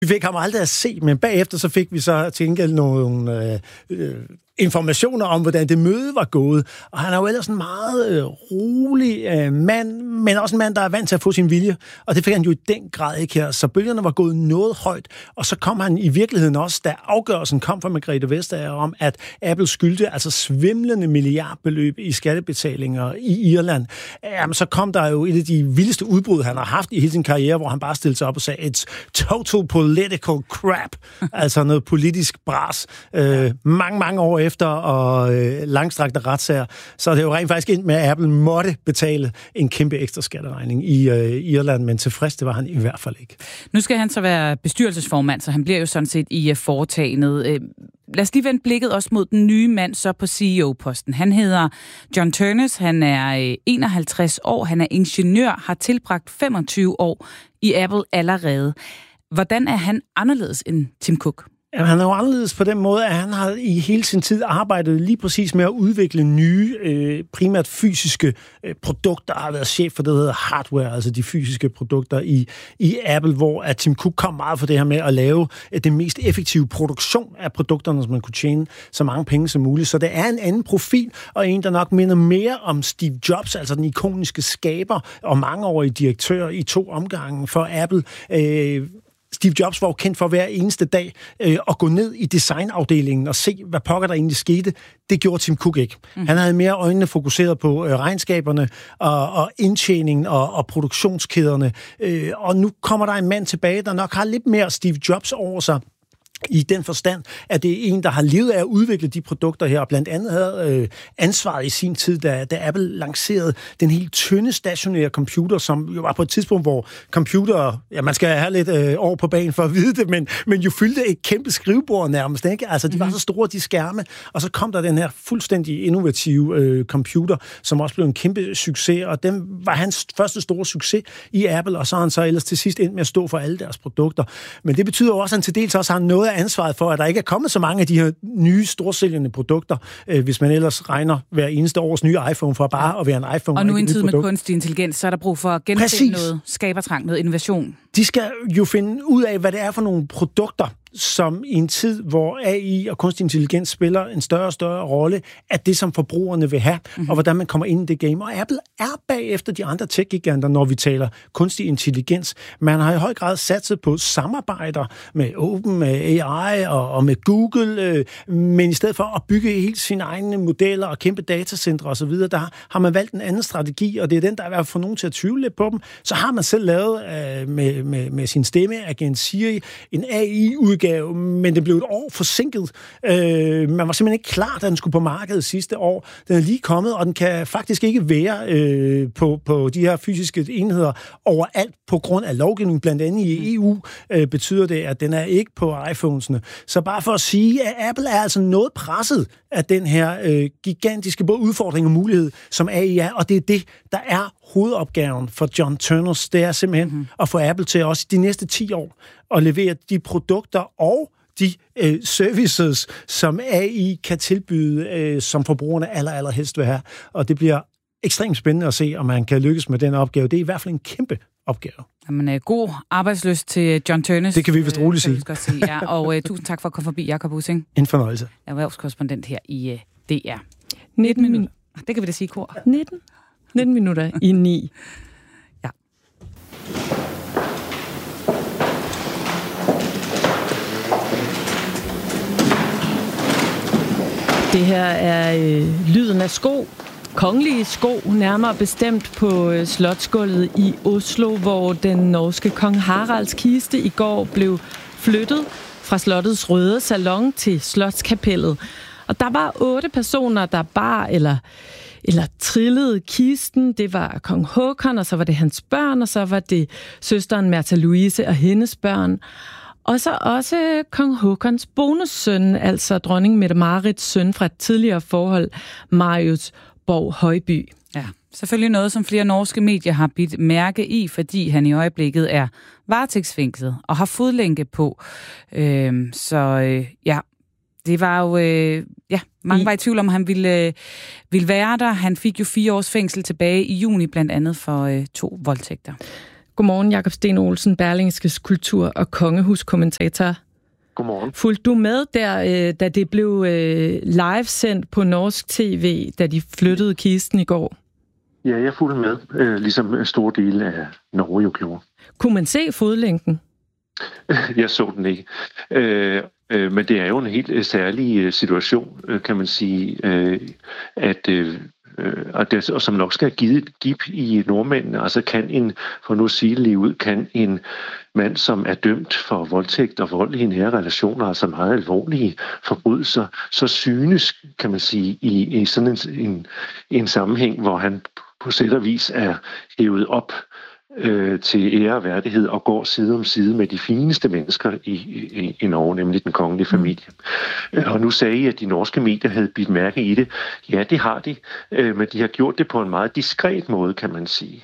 Vi fik ham aldrig at se, men bagefter så fik vi så til gengæld nogle informationer om, hvordan det møde var gået. Og han er jo ellers en meget rolig mand, men også en mand, der er vant til at få sin vilje. Og det fik han jo i den grad ikke her. Så bølgerne var gået noget højt, og så kom han i virkeligheden også, da afgørelsen kom fra Margrethe Vestager om, at Apple skyldte altså svimlende milliardbeløb i skattebetalinger i Irland. Jamen, så kom der jo et af de vildeste udbrud, han har haft i hele sin karriere, hvor han bare stillede sig op og sagde, it's total political crap. Altså noget politisk bras. Mange år efter og langstrakte retssager, så er det jo rent faktisk ind med, at Apple måtte betale en kæmpe ekstra skatteregning i Irland, men tilfreds, det var han i hvert fald ikke. Nu skal han så være bestyrelsesformand, så han bliver jo sådan set i foretagendet. Lad os lige vende blikket også mod den nye mand så på CEO-posten. Han hedder John Ternus, han er 51 år, han er ingeniør, har tilbragt 25 år i Apple allerede. Hvordan er han anderledes end Tim Cook? Jamen, han er jo anderledes på den måde, at han har i hele sin tid arbejdet lige præcis med at udvikle nye, primært fysiske produkter. Har været chef for det, der hedder hardware, altså de fysiske produkter i Apple, hvor at Tim Cook kom meget for det her med at lave den mest effektive produktion af produkterne, så man kunne tjene så mange penge som muligt. Så det er en anden profil, og en, der nok minder mere om Steve Jobs, altså den ikoniske skaber og mangeårige direktør i 2 omgange for Apple. Steve Jobs var jo kendt for hver eneste dag at gå ned i designafdelingen og se, hvad pokker der egentlig skete. Det gjorde Tim Cook ikke. Han havde mere øjnene fokuseret på regnskaberne og indtjeningen og produktionskæderne. Og nu kommer der en mand tilbage, der nok har lidt mere Steve Jobs over sig, i den forstand, at det er en, der har levet af at udvikle de produkter her, og blandt andet havde ansvaret i sin tid, da Apple lancerede den helt tynde stationære computer, som jo var på et tidspunkt, hvor computere, ja, man skal have lidt år på banen for at vide det, men jo fyldte et kæmpe skrivebord nærmest, ikke? Altså, de var så store, de skærme, og så kom der den her fuldstændig innovative computer, som også blev en kæmpe succes, og den var hans første store succes i Apple, og så har han så ellers til sidst ind med at stå for alle deres produkter. Men det betyder også, at han til dels også har noget af ansvaret for, at der ikke er kommet så mange af de her nye storsælgende produkter, hvis man ellers regner hver eneste års nye iPhone for bare at være en iPhone. Og nu i en tid med kunstig intelligens, så er der brug for at genfinde noget skabertrang, noget innovation. De skal jo finde ud af, hvad det er for nogle produkter, som i en tid, hvor AI og kunstig intelligens spiller en større og større rolle, at det, som forbrugerne vil have, og hvordan man kommer ind i det game. Og Apple er bagefter de andre tech-giganter, når vi taler kunstig intelligens. Man har i høj grad satset på samarbejder med OpenAI og med Google, men i stedet for at bygge helt sine egne modeller og kæmpe datacentre osv., der har man valgt en anden strategi, og det er den, der er i hvert fald for nogen til at tvivle lidt på dem. Så har man selv lavet med sin stemmeagent Siri en AI-udgave, men det blev et år forsinket. Man var simpelthen ikke klar, da den skulle på markedet sidste år. Den er lige kommet, og den kan faktisk ikke være på de her fysiske enheder overalt på grund af lovgivning. Blandt andet i EU betyder det, at den er ikke på iPhones'ene. Så bare for at sige, at Apple er altså noget presset af den her gigantiske både udfordring og mulighed, som AI er, og det er det, der er hovedopgaven for John Ternus. Det er simpelthen at få Apple til også de næste 10 år at levere de produkter og de services, som AI kan tilbyde, som forbrugerne allerhelst vil have. Og det bliver ekstremt spændende at se, om man kan lykkes med den opgave. Det er i hvert fald en kæmpe opgave. Jamen, god arbejdsløst til John Ternus. Det kan vi vist roligt sige. Ja, og tusind tak for at komme forbi, Jakob Ussing. En fornøjelse. Erhvervskorrespondent her i DR. 19 minutter. Det kan vi da sige, kor. 19 minutter i 9. Ja. Det her er lyden af sko. Kongelige sko, nærmere bestemt på Slotsgulvet i Oslo, hvor den norske kong Haralds kiste i går blev flyttet fra slottets røde salon til Slotskapellet. Og der var 8 personer, der bar eller trillede kisten. Det var kong Håkon, og så var det hans børn, og så var det søsteren Märtha Louise og hendes børn. Og så også kong Håkons bonussøn, altså dronning Mette-Marits søn fra et tidligere forhold, Marius Borg Højby. Ja, selvfølgelig noget, som flere norske medier har bidt mærke i, fordi han i øjeblikket er varetægtsfængslet og har fodlænke på. Det var jo... mange var i tvivl om, han ville være der. Han fik jo 4 års fængsel tilbage i juni, blandt andet for 2 voldtægter. Godmorgen, Jakob Sten Olsen, Berlingskes kultur- og kongehuskommentator. Godmorgen. Fulgte du med der, da det blev livesendt på norsk tv, da de flyttede kisten i går? Ja, jeg fulgte med, ligesom en stor del af Norge jo gjorde. Kunne man se fodlænken? Jeg så den ikke. Men det er jo en helt særlig situation, kan man sige, og som nok skal have givet et gib i nordmændene. Altså for nu at sige det lige ud, kan en mand, som er dømt for voldtægt og vold i nære relationer, altså meget alvorlige forbrydelser, så synes, kan man sige, i sådan en sammenhæng, hvor han på sæt og vis er hævet op til ære og værdighed og går side om side med de fineste mennesker i Norge, nemlig den kongelige familie. Og nu sagde I, at de norske medier havde bidt mærke i det. Ja, det har de, men de har gjort det på en meget diskret måde, kan man sige.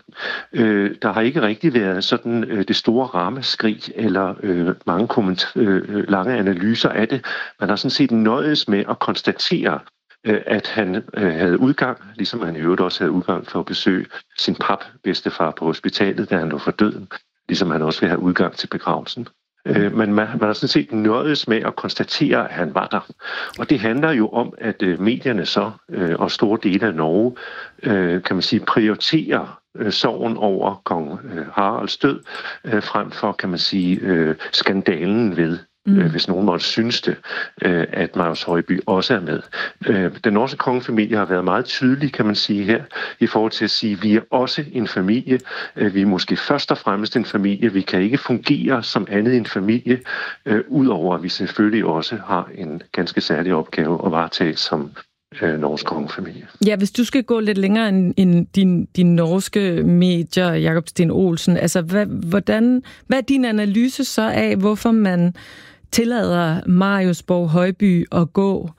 Der har ikke rigtig været sådan det store ramaskrig eller mange lange analyser af det. Man har sådan set nøjedes med at konstatere, at han havde udgang, ligesom han i øvrigt også havde udgang for at besøge sin bedstefar på hospitalet, da han lå for døden, ligesom han også ville have udgang til begravelsen. Men man har sådan set nøjedes med at konstatere, at han var der. Og det handler jo om, at medierne så, og store dele af Norge, kan man sige, prioriterer sorgen over kong Haralds død, frem for, kan man sige, skandalen ved, hvis nogen måtte synes det, at Marius Højby også er med. Den norske kongefamilie har været meget tydelig, kan man sige her, i forhold til at sige, at vi er også en familie. Vi er måske først og fremmest en familie. Vi kan ikke fungere som andet end familie, udover at vi selvfølgelig også har en ganske særlig opgave at varetage som norsk kongefamilie. Ja, hvis du skal gå lidt længere end din norske medier, Jakob Sten Olsen, altså hvad er din analyse så af, hvorfor man tillader Marius Borg Højby at gå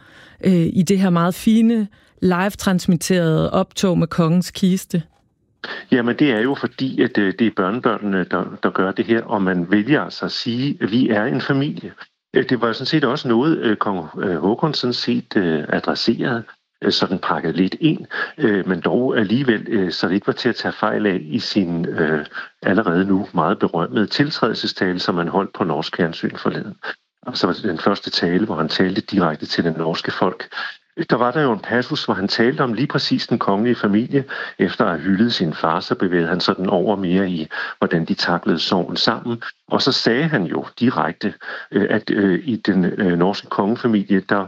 i det her meget fine live-transmitterede optog med kongens kiste? Jamen, det er jo fordi, at det er børnebørnene, der gør det her, og man vælger altså at sige, at vi er en familie. Det var sådan set også noget, kong Håkon sådan set adresserede, sådan pakket lidt ind, men dog alligevel, så det ikke var til at tage fejl af i sin allerede nu meget berømmede tiltrædelsestale, som han holdt på norsk fjernsyn forleden. Altså den første tale, hvor han talte direkte til det norske folk. Der var der jo en passus, hvor han talte om lige præcis den kongelige familie. Efter at have hyldet sin far, så bevægede han sådan over mere i, hvordan de taklede sorgen sammen. Og så sagde han jo direkte, at i den norske kongefamilie, der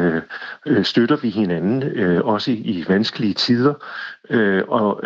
støtter vi hinanden, også i vanskelige tider. Og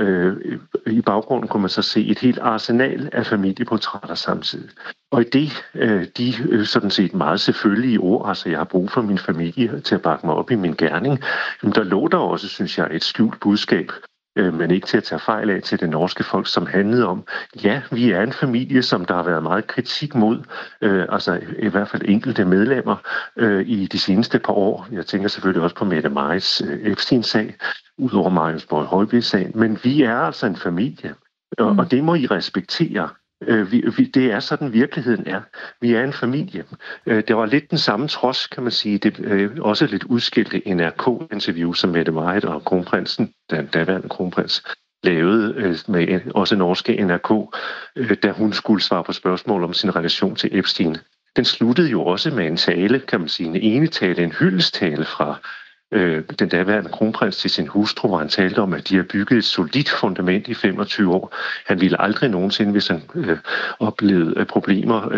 i baggrunden kunne man så se et helt arsenal af familieportrætter samtidig. Og i det, de sådan set meget selvfølgelige ord, altså jeg har brug for min familie til at bakke mig op i min gerning, der lå der også, synes jeg, et skjult budskab, men ikke til at tage fejl af til det norske folk, som handlede om, ja, vi er en familie, som der har været meget kritik mod, altså i hvert fald enkelte medlemmer i de seneste par år. Jeg tænker selvfølgelig også på Mette Majs Epstein-sag, udover Marius Borg Højby-sagen, men vi er altså en familie, og det må I respektere. Det er sådan, virkeligheden er. Vi er en familie. Det var lidt den samme trods, kan man sige. Det også lidt udskilte NRK-interview, som Mette Marit og kronprinsen, den daværende kronprins, lavede med også norske NRK, da hun skulle svare på spørgsmål om sin relation til Epstein. Den sluttede jo også med en tale, kan man sige, en enetale, en hyldestale fra den daværende kronprins til sin hustru, hvor han talte om, at de har bygget et solidt fundament i 25 år. Han ville aldrig nogensinde, hvis han oplevede problemer,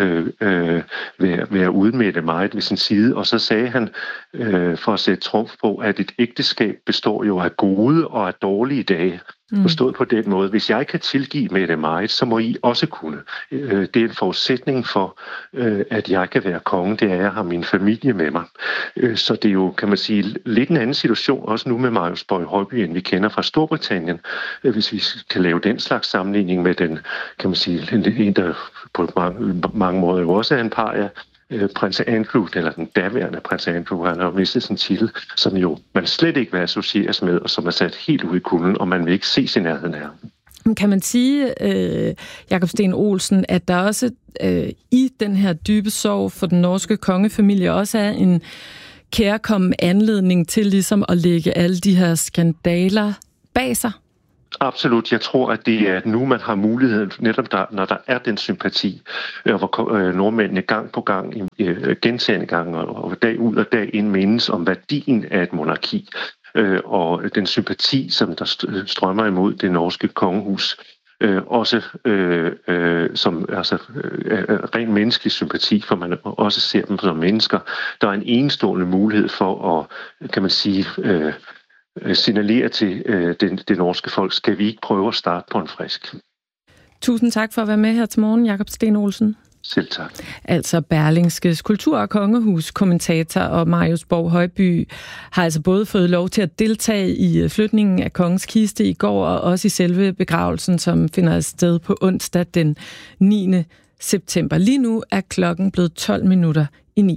være ude med det meget ved sin side. Og så sagde han, for at sætte trumf på, at et ægteskab består jo af gode og af dårlige dage. Forstået på den måde. Hvis jeg kan tilgive med det meget, så må I også kunne. Det er en forudsætning for, at jeg kan være konge, det er, at jeg har min familie med mig. Så det er jo, kan man sige, lidt en anden situation, også nu med Marius Borg Højby, end vi kender fra Storbritannien. Hvis vi kan lave den slags sammenligning med den, kan man sige, en der på mange måder jo også er en par af prins Andrew, eller den daværende prins Andrew, han har mistet sin titel, som jo man slet ikke vil associeres med, og som er sat helt ude i kulden, og man vil ikke se sin nærheden af. Kan man sige, Jakob Sten Olsen, at der også i den her dybe sorg for den norske kongefamilie også er en kærkommen anledning til ligesom at lægge alle de her skandaler bag sig? Absolut. Jeg tror, at det er nu, man har muligheden, netop når der er den sympati, hvor nordmændene gang på gang, gentagne gange og dag ud og dag ind mindes om værdien af et monarki, og den sympati, som der strømmer imod det norske kongehus, også som ren menneskelig sympati, for man også ser dem som mennesker. Der er en enestående mulighed for at, kan man sige, signalere til det norske folk, skal vi ikke prøve at starte på en frisk. Tusind tak for at være med her til morgen, Jakob Sten Olsen. Selv tak. Altså Berlingskes kultur- og kongehuskommentator og Marius Borg Højby har altså både fået lov til at deltage i flytningen af kongens kiste i går, og også i selve begravelsen, som finder sted på onsdag den 9. september. Lige nu er klokken blevet 9:12.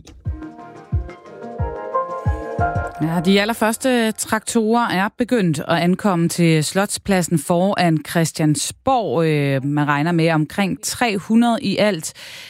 Ja, de allerførste traktorer er begyndt at ankomme til Slotspladsen foran Christiansborg. Man regner med omkring 300 i alt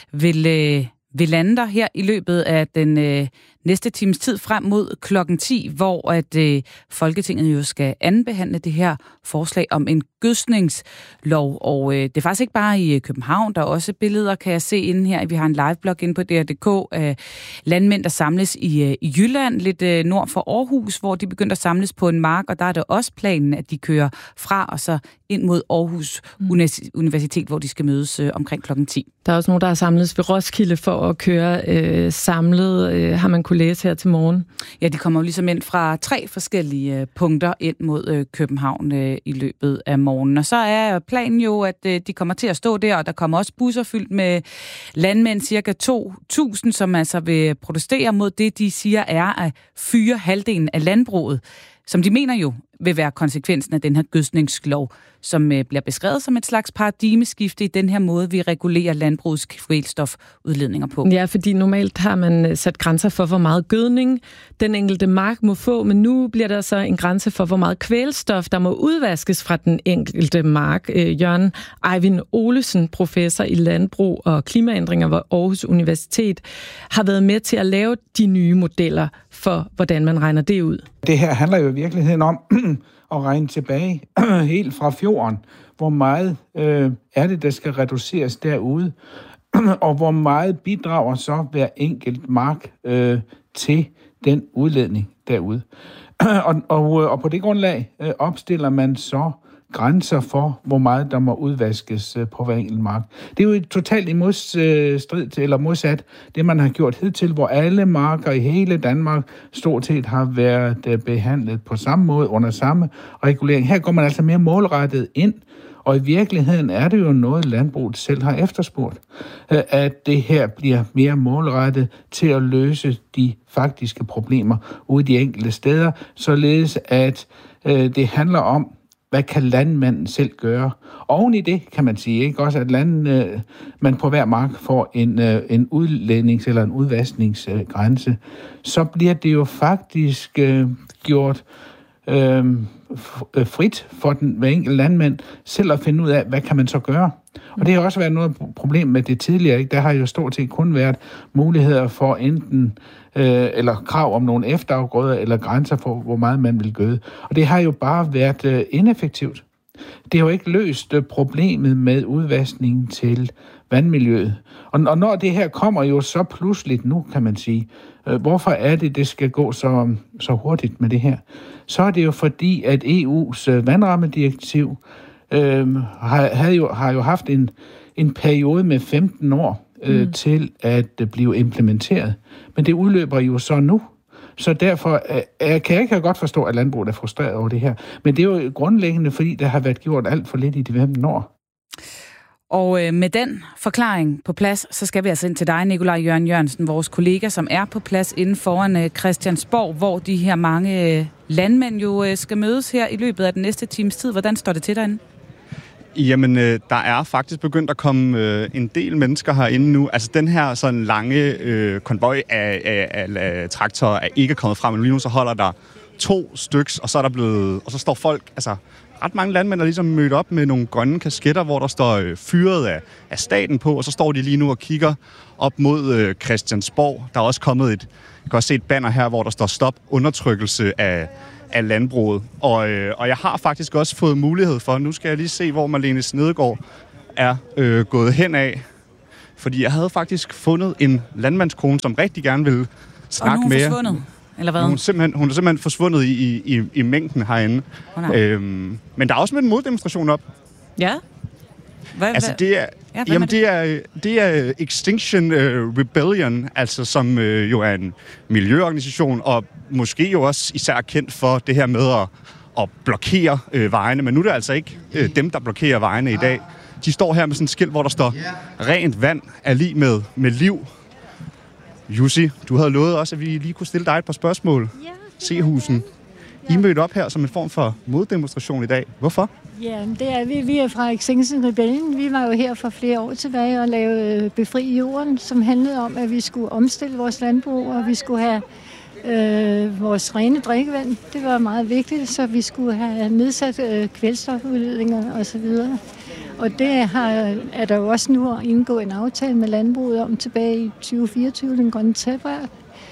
vil lande der her i løbet af den næste times tid frem mod klokken 10, hvor at Folketinget jo skal andenbehandle det her forslag om en gødskningslov. Og det er faktisk ikke bare i København, der er også billeder, kan jeg se inden her. Vi har en liveblog inde på DR.dk af landmænd, der samles i Jylland, lidt nord for Aarhus, hvor de begynder at samles på en mark, og der er det også planen, at de kører fra og så ind mod Aarhus Universitet, hvor de skal mødes omkring klokken 10. Der er også nogen, der er samlet ved Roskilde for at køre samlet, har man kunne læse her til morgen. Ja, de kommer jo ligesom ind fra 3 forskellige punkter ind mod København i løbet af morgenen. Og så er planen jo, at de kommer til at stå der, og der kommer også busser fyldt med landmænd, cirka 2.000, som altså vil protestere mod det, de siger er at fyre halvdelen af landbruget, som de mener jo vil være konsekvensen af den her gødskningslov, som bliver beskrevet som et slags paradigmeskifte i den her måde, vi regulerer landbrugets kvælstofudledninger på. Ja, fordi normalt har man sat grænser for, hvor meget gødning den enkelte mark må få, men nu bliver der så en grænse for, hvor meget kvælstof, der må udvaskes fra den enkelte mark. Jørgen Eivind Olesen, professor i landbrug og klimaændringer ved Aarhus Universitet, har været med til at lave de nye modeller for, hvordan man regner det ud. Det her handler jo i virkeligheden om at regne tilbage helt fra fjorden. Hvor meget er det, der skal reduceres derude? Og hvor meget bidrager så hver enkelt mark til den udledning derude? Og på det grundlag opstiller man så grænser for, hvor meget der må udvaskes på hver enkelt mark. Det er jo totalt i modstrid eller modsat det, man har gjort hidtil, hvor alle marker i hele Danmark stort set har været behandlet på samme måde under samme regulering. Her går man altså mere målrettet ind, og i virkeligheden er det jo noget, landbruget selv har efterspurgt, at det her bliver mere målrettet til at løse de faktiske problemer ude i de enkelte steder, således at det handler om, hvad kan landmanden selv gøre? Oven i det kan man sige, ikke også, at man på hver mark får en udlednings- eller en udvaskningsgrænse. Så bliver det jo faktisk gjort frit for hver enkelt landmand selv at finde ud af, hvad kan man så gøre. Og det har også været noget problem med det tidligere. Ikke? Der har jo stort set kun været muligheder for enten eller krav om nogle efterafgrøder eller grænser for, hvor meget man vil gøde. Og det har jo bare været ineffektivt. Det har jo ikke løst problemet med udvaskningen til vandmiljøet. Og når det her kommer jo så pludseligt nu, kan man sige, hvorfor er det skal gå så hurtigt med det her? Så er det jo fordi, at EU's vandrammedirektiv har jo haft en periode med 15 år til at blive implementeret. Men det udløber jo så nu. Så derfor kan jeg ikke godt forstå, at landbruget er frustreret over det her. Men det er jo grundlæggende, fordi der har været gjort alt for lidt i de 15 år. Og med den forklaring på plads, så skal vi altså ind til dig, Nikolaj Jørgen Jørgensen, vores kollega, som er på plads inden foran Christiansborg, hvor de her mange landmænd jo skal mødes her i løbet af den næste times tid. Hvordan står det til derinde? Jamen, der er faktisk begyndt at komme en del mennesker herinde nu. Altså, den her sådan lange konvoj af traktorer er ikke kommet frem. Men lige nu så holder der 2 styks, og så er der blevet... Og så står folk... Altså, ret mange landmænd er ligesom mødt op med nogle grønne kasketter, hvor der står fyret af staten på, og så står de lige nu og kigger op mod Christiansborg. Der er også kommet jeg kan også se et banner her, hvor der står stop undertrykkelse af af landbruget. Og jeg har faktisk også fået mulighed for, nu skal jeg lige se, hvor Marlene Snedegaard er gået hen af. Fordi jeg havde faktisk fundet en landmandskone, som rigtig gerne ville snakke med. Og nu er hun forsvundet, eller hvad? Hun er simpelthen forsvundet i mængden herinde. Men der er også med en moddemonstration op. Ja. Altså, det er Extinction Rebellion, altså som jo er en miljøorganisation, og måske jo også især kendt for det her med at blokere vejene. Men nu er det altså ikke dem, der blokerer vejene i dag. De står her med sådan et skilt, hvor der står, rent vand er lig med liv. Jussi, du havde lovet også, at vi lige kunne stille dig et par spørgsmål. Sehusen. I mødte op her som en form for moddemonstration i dag. Hvorfor? Ja, det er vi. Vi er fra Extinction Rebellion. Vi var jo her for flere år tilbage og lavede Befri jorden, som handlede om, at vi skulle omstille vores landbrug, og vi skulle have vores rene drikkevand. Det var meget vigtigt, så vi skulle have nedsat kvælstofudledninger osv. Og det er der jo også nu indgået en aftale med landbruget om tilbage i 2024, den grønne trepart.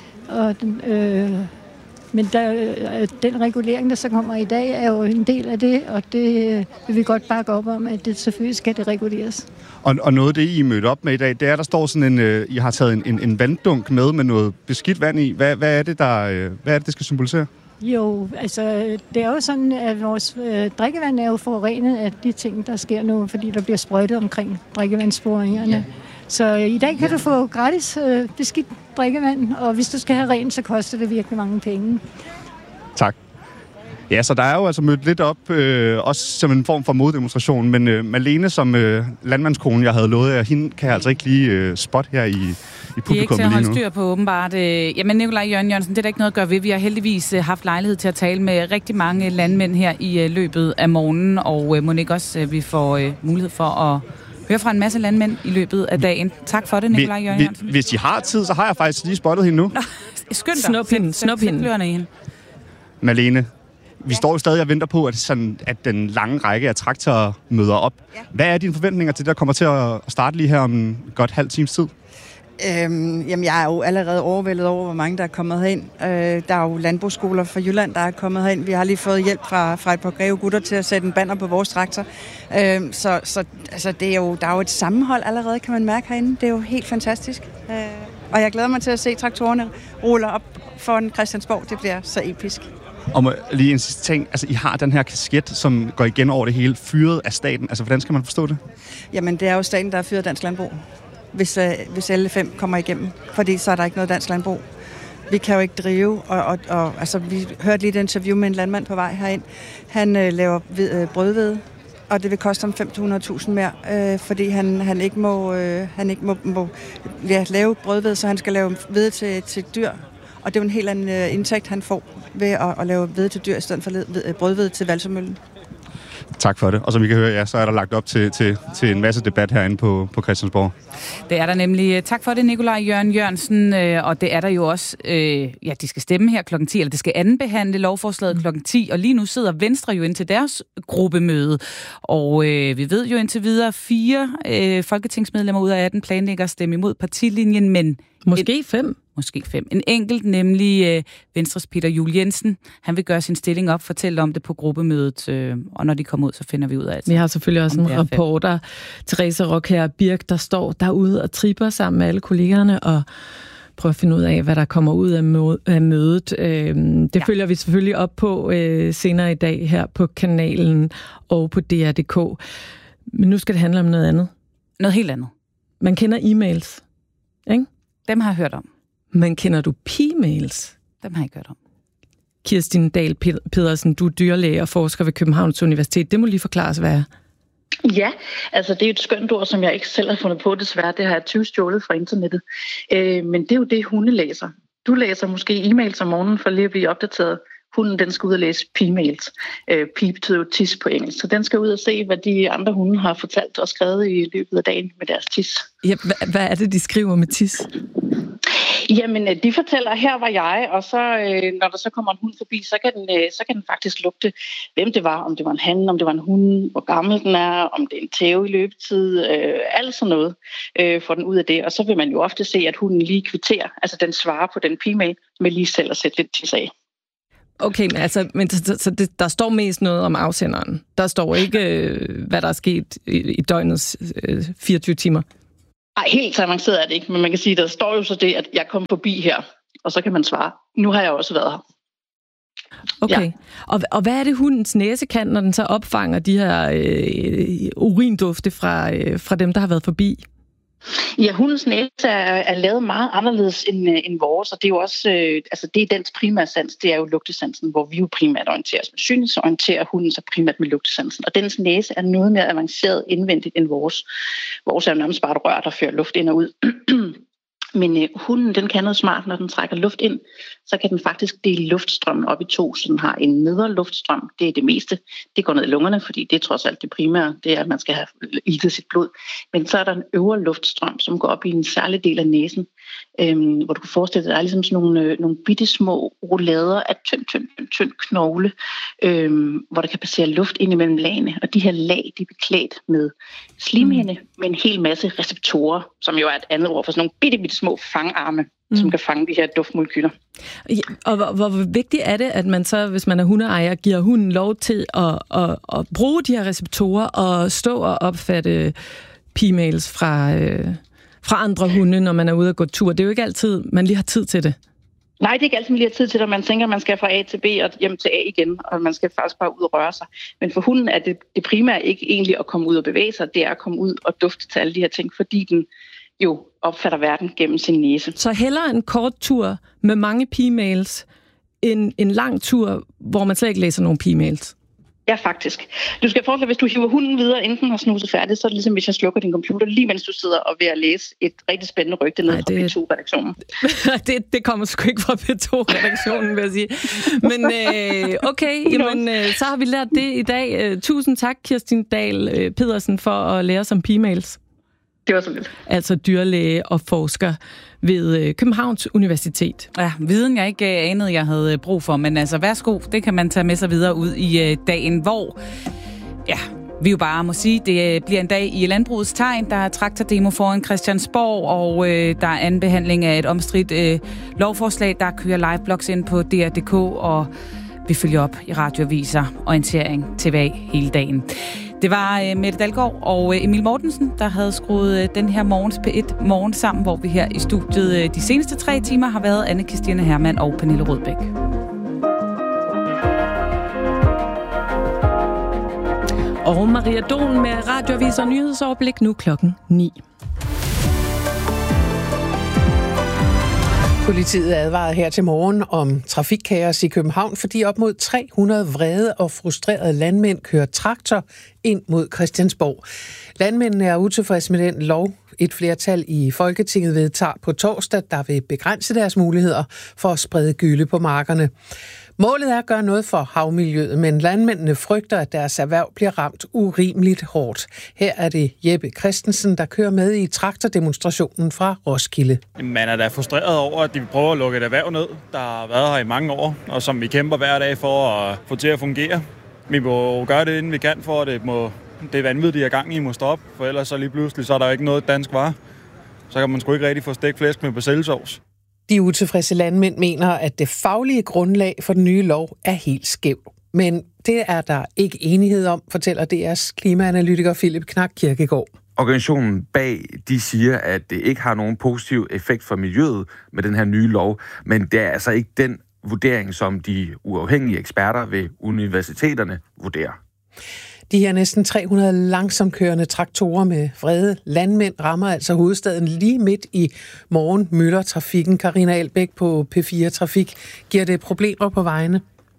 Men den regulering, der så kommer i dag, er jo en del af det, og det vil vi godt bakke op om, at det selvfølgelig skal det reguleres. Og noget af det, I mødte op med i dag, det er, der står sådan I har taget en vanddunk med noget beskidt vand i. Hvad er det, det skal symbolisere? Jo, altså det er jo sådan, at vores drikkevand er jo forurenet af de ting, der sker nu, fordi der bliver sprøjtet omkring drikkevandsboringerne. Ja. Så i dag kan du få gratis beskidt drikkevand, og hvis du skal have rent, så koster det virkelig mange penge. Tak. Ja, så der er jo altså mødt lidt op, også som en form for moddemonstration, men Marlene som landmandskone, jeg havde lovet jer, hende kan jeg altså ikke lige spotte her i publikum lige nu. Det er ikke til at holde styr på, åbenbart. Jamen, Nikolaj Jørgen Jørgensen, det er der ikke noget at gøre ved. Vi har heldigvis haft lejlighed til at tale med rigtig mange landmænd her i løbet af morgenen, og må ikke også, vi får mulighed for at høre fra en masse landmænd i løbet af dagen. Tak for det, Nikolaj Jørgen Jørgensen. Hvis I har tid, så har jeg faktisk lige spottet hende nu. Skynd dig. Snop hende. Marlene, vi står jo stadig og venter på, at den lange række af traktorer møder op. Ja. Hvad er dine forventninger til det, der kommer til at starte lige her om en godt halv times tid? Jamen, jeg er jo allerede overvældet over, hvor mange der er kommet herind. Der er jo landbrugsskoler fra Jylland, der er kommet herind. Vi har lige fået hjælp fra et par Greve gutter til at sætte en banner på vores traktor. Så altså, der er jo et sammenhold allerede, kan man mærke herinde. Det er jo helt fantastisk. Og jeg glæder mig til at se traktorerne rulle op foran Christiansborg. Det bliver så episk. Og lige en sidste ting. Altså, I har den her kasket, som går igen over det hele, fyret af staten. Altså, hvordan skal man forstå det? Jamen, det er jo staten, der har fyret dansk landbrug. Hvis alle 5 kommer igennem, fordi så er der ikke noget dansk landbrug. Vi kan jo ikke drive, og altså, vi hørte lige et interview med en landmand på vej herind. Han laver brødhvede, og det vil koste ham 500.000 mere, fordi han ikke må lave brødhvede, så han skal lave hvede til dyr. Og det er jo en helt anden indtægt, han får ved at lave hvede til dyr, i stedet for brødhvede til valsemøllen. Tak for det. Og som I kan høre, ja, så er der lagt op til en masse debat herinde på Christiansborg. Det er der nemlig. Tak for det, Nikolaj Jørgen Jørgensen. Og det er der jo også, de skal stemme her kl. 10, eller det skal andenbehandle lovforslaget kl. 10. Og lige nu sidder Venstre jo ind til deres gruppemøde. Og vi ved jo indtil videre, 4 folketingsmedlemmer ud af 18 planlægger at stemme imod partilinjen, men Måske 5. En enkelt, nemlig Venstres Peter Juel Jensen. Han vil gøre sin stilling op, fortælle om det på gruppemødet, og når de kommer ud, så finder vi ud af det. Vi har selvfølgelig også en reporter, Therese Rockher Birk, der står derude og tripper sammen med alle kollegerne og prøver at finde ud af, hvad der kommer ud af mødet. Det følger vi selvfølgelig op på senere i dag her på kanalen og på DR.dk. Men nu skal det handle om noget andet. Noget helt andet. Man kender e-mails, ikke? Dem har jeg hørt om. Men kender du p-mails? Dem har jeg ikke hørt om. Kirsten Dahl Pedersen, du er dyrlæge og forsker ved Københavns Universitet. Det må lige forklares, hvad er. Ja, altså det er et skønt ord, som jeg ikke selv har fundet på, desværre. Det har jeg tyvstjålet fra internettet. Men det er jo det, hunde læser. Du læser måske e-mails om morgenen for lige at blive opdateret. Hunden, den skal ud og læse p-mails. Pi betyder jo tis på engelsk. Så den skal ud og se, hvad de andre hunde har fortalt og skrevet i løbet af dagen med deres tis. Ja, hvad er det, de skriver med tis? Jamen, de fortæller, her var jeg, og så når der så kommer en hund forbi, så kan den faktisk lugte, hvem det var, om det var en han, om det var en hund, hvor gammel den er, om det er en tæve i løbetid, alt sådan noget, får den ud af det. Og så vil man jo ofte se, at hunden lige kvitterer, altså den svarer på den p-mail med lige selv at sætte lidt tis af. Okay, men der står mest noget om afsenderen. Der står ikke, hvad der er sket i døgnets 24 timer. Ej, helt så avanceret er det ikke, men man kan sige, der står jo så det, at jeg kom forbi her, og så kan man svare, nu har jeg også været her. Okay, ja. Og hvad er det, hundens næse kan, når den så opfanger de her urindufte fra dem, der har været forbi? Ja, hundens næse er lavet meget anderledes end vores, og det er jo også, det er dens primære sans, det er jo lugtesansen, hvor vi jo primært orienteres med synet, så orienterer hunden sig primært med lugtesansen. Og dens næse er noget mere avanceret indvendigt end vores. Vores er jo nærmest bare et rør, der fører luft ind og ud. Men hunden, den kan noget smart, når den trækker luft ind, så kan den faktisk dele luftstrømmen op i to, så den har en nedre luftstrøm, det er det meste. Det går ned i lungerne, fordi det er trods alt det primære, det er, at man skal have iltet sit blod. Men så er der en øvre luftstrøm, som går op i en særlig del af næsen, hvor du kan forestille dig, at der er ligesom sådan nogle bitte små roulader af tynd knogle, hvor der kan passere luft ind imellem lagene. Og de her lag, de er beklædt med slimhinde med en hel masse receptorer, som jo er et andet ord for sådan nogle bitte små fangarme, som kan fange de her duftmolekyler. Ja, og hvor vigtigt er det, at man så, hvis man er hundeejer, giver hunden lov til at bruge de her receptorer og stå og opfatte p-mails fra andre hunde, når man er ude og gå tur? Det er jo ikke altid, man lige har tid til det. Nej, det er ikke altid, man lige har tid til det. Man tænker, at man skal fra A til B og hjem til A igen, og man skal faktisk bare ud og røre sig. Men for hunden er det primære ikke egentlig at komme ud og bevæge sig, det er at komme ud og dufte til alle de her ting, fordi den jo opfatter verden gennem sin næse. Så hellere en kort tur med mange p-mails, end en lang tur, hvor man slet ikke læser nogen p-mails? Ja, faktisk. Du skal forestille, hvis du hiver hunden videre, inden den har snuset færdigt, så er det ligesom, hvis jeg slukker din computer, lige mens du sidder og ved at læse et rigtig spændende rygte ned fra P2-redaktionen. det kommer sgu ikke fra P2-redaktionen, vil jeg sige. Men okay, jamen, så har vi lært det i dag. Tusind tak, Kirsten Dahl Pedersen, for at lære os om p-mails. Det var så lidt. Altså dyrlæge og forsker ved Københavns Universitet. Ja, viden jeg ikke anede, jeg havde brug for, men altså værsgo, det kan man tage med sig videre ud i dagen, hvor vi jo bare må sige, det bliver en dag i landbrugets tegn. Der er traktordemo foran Christiansborg, og der er anden behandling af et omstridt lovforslag, der kører liveblogs ind på DR.dk, og vi følger op i radioaviser, orientering, TV hele dagen. Det var Mette Dalgaard og Emil Mortensen, der havde skruet den her morgens P1 morgen sammen, hvor vi her i studiet de seneste 3 timer har været Anne-Kristine Hermann og Pernille Rødbæk. Og Maria Don med radioaviser og nyhedsoverblik nu 9:00. Politiet advarede her til morgen om trafikkaos i København, fordi op mod 300 vrede og frustrerede landmænd kører traktor ind mod Christiansborg. Landmændene er utilfredse med den lov, et flertal i Folketinget vedtager på torsdag, der vil begrænse deres muligheder for at sprede gylle på markerne. Målet er at gøre noget for havmiljøet, men landmændene frygter, at deres erhverv bliver ramt urimeligt hårdt. Her er det Jeppe Christensen, der kører med i traktordemonstrationen fra Roskilde. Man er da frustreret over, at de prøver at lukke et erhverv ned, der har været her i mange år, og som vi kæmper hver dag for at få til at fungere. Vi må gøre det, inden vi kan, for at det er vanvittigt, de er gang i må stoppe, for ellers så lige pludselig så er der jo ikke noget dansk vare. Så kan man sgu ikke rigtig få stegt flæsk med persillesovs. De utilfredse landmænd mener, at det faglige grundlag for den nye lov er helt skæv. Men det er der ikke enighed om, fortæller DR's klimaanalytiker Philip Knak Kirkegaard. Organisationen bag, de siger, at det ikke har nogen positiv effekt for miljøet med den her nye lov, men det er altså ikke den vurdering, som de uafhængige eksperter ved universiteterne vurderer. De her næsten 300 langsomkørende traktorer med vrede landmænd rammer altså hovedstaden lige midt i morgenmøllertrafikken. Carina Elbæk på P4 Trafik. Giver det problemer på vejene?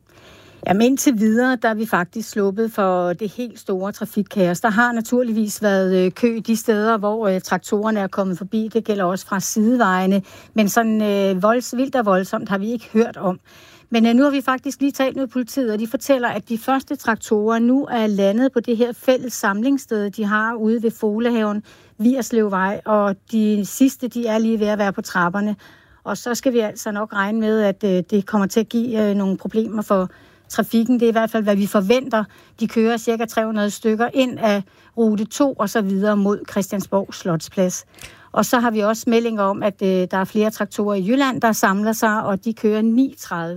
Jamen indtil videre, der er vi faktisk sluppet for det helt store trafikkaos. Der har naturligvis været kø de steder, hvor traktorerne er kommet forbi. Det gælder også fra sidevejene. Men sådan vildt og voldsomt har vi ikke hørt om. Men nu har vi faktisk lige talt med politiet, og de fortæller, at de første traktorer nu er landet på det her fælles samlingssted, de har ude ved Folehaven, Vigerslevvej, og de sidste, de er lige ved at være på trapperne. Og så skal vi altså nok regne med, at det kommer til at give nogle problemer for trafikken. Det er i hvert fald, hvad vi forventer. De kører cirka 300 stykker ind af rute 2 og så videre mod Christiansborg Slotsplads. Og så har vi også meldinger om, at der er flere traktorer i Jylland, der samler sig, og de kører 39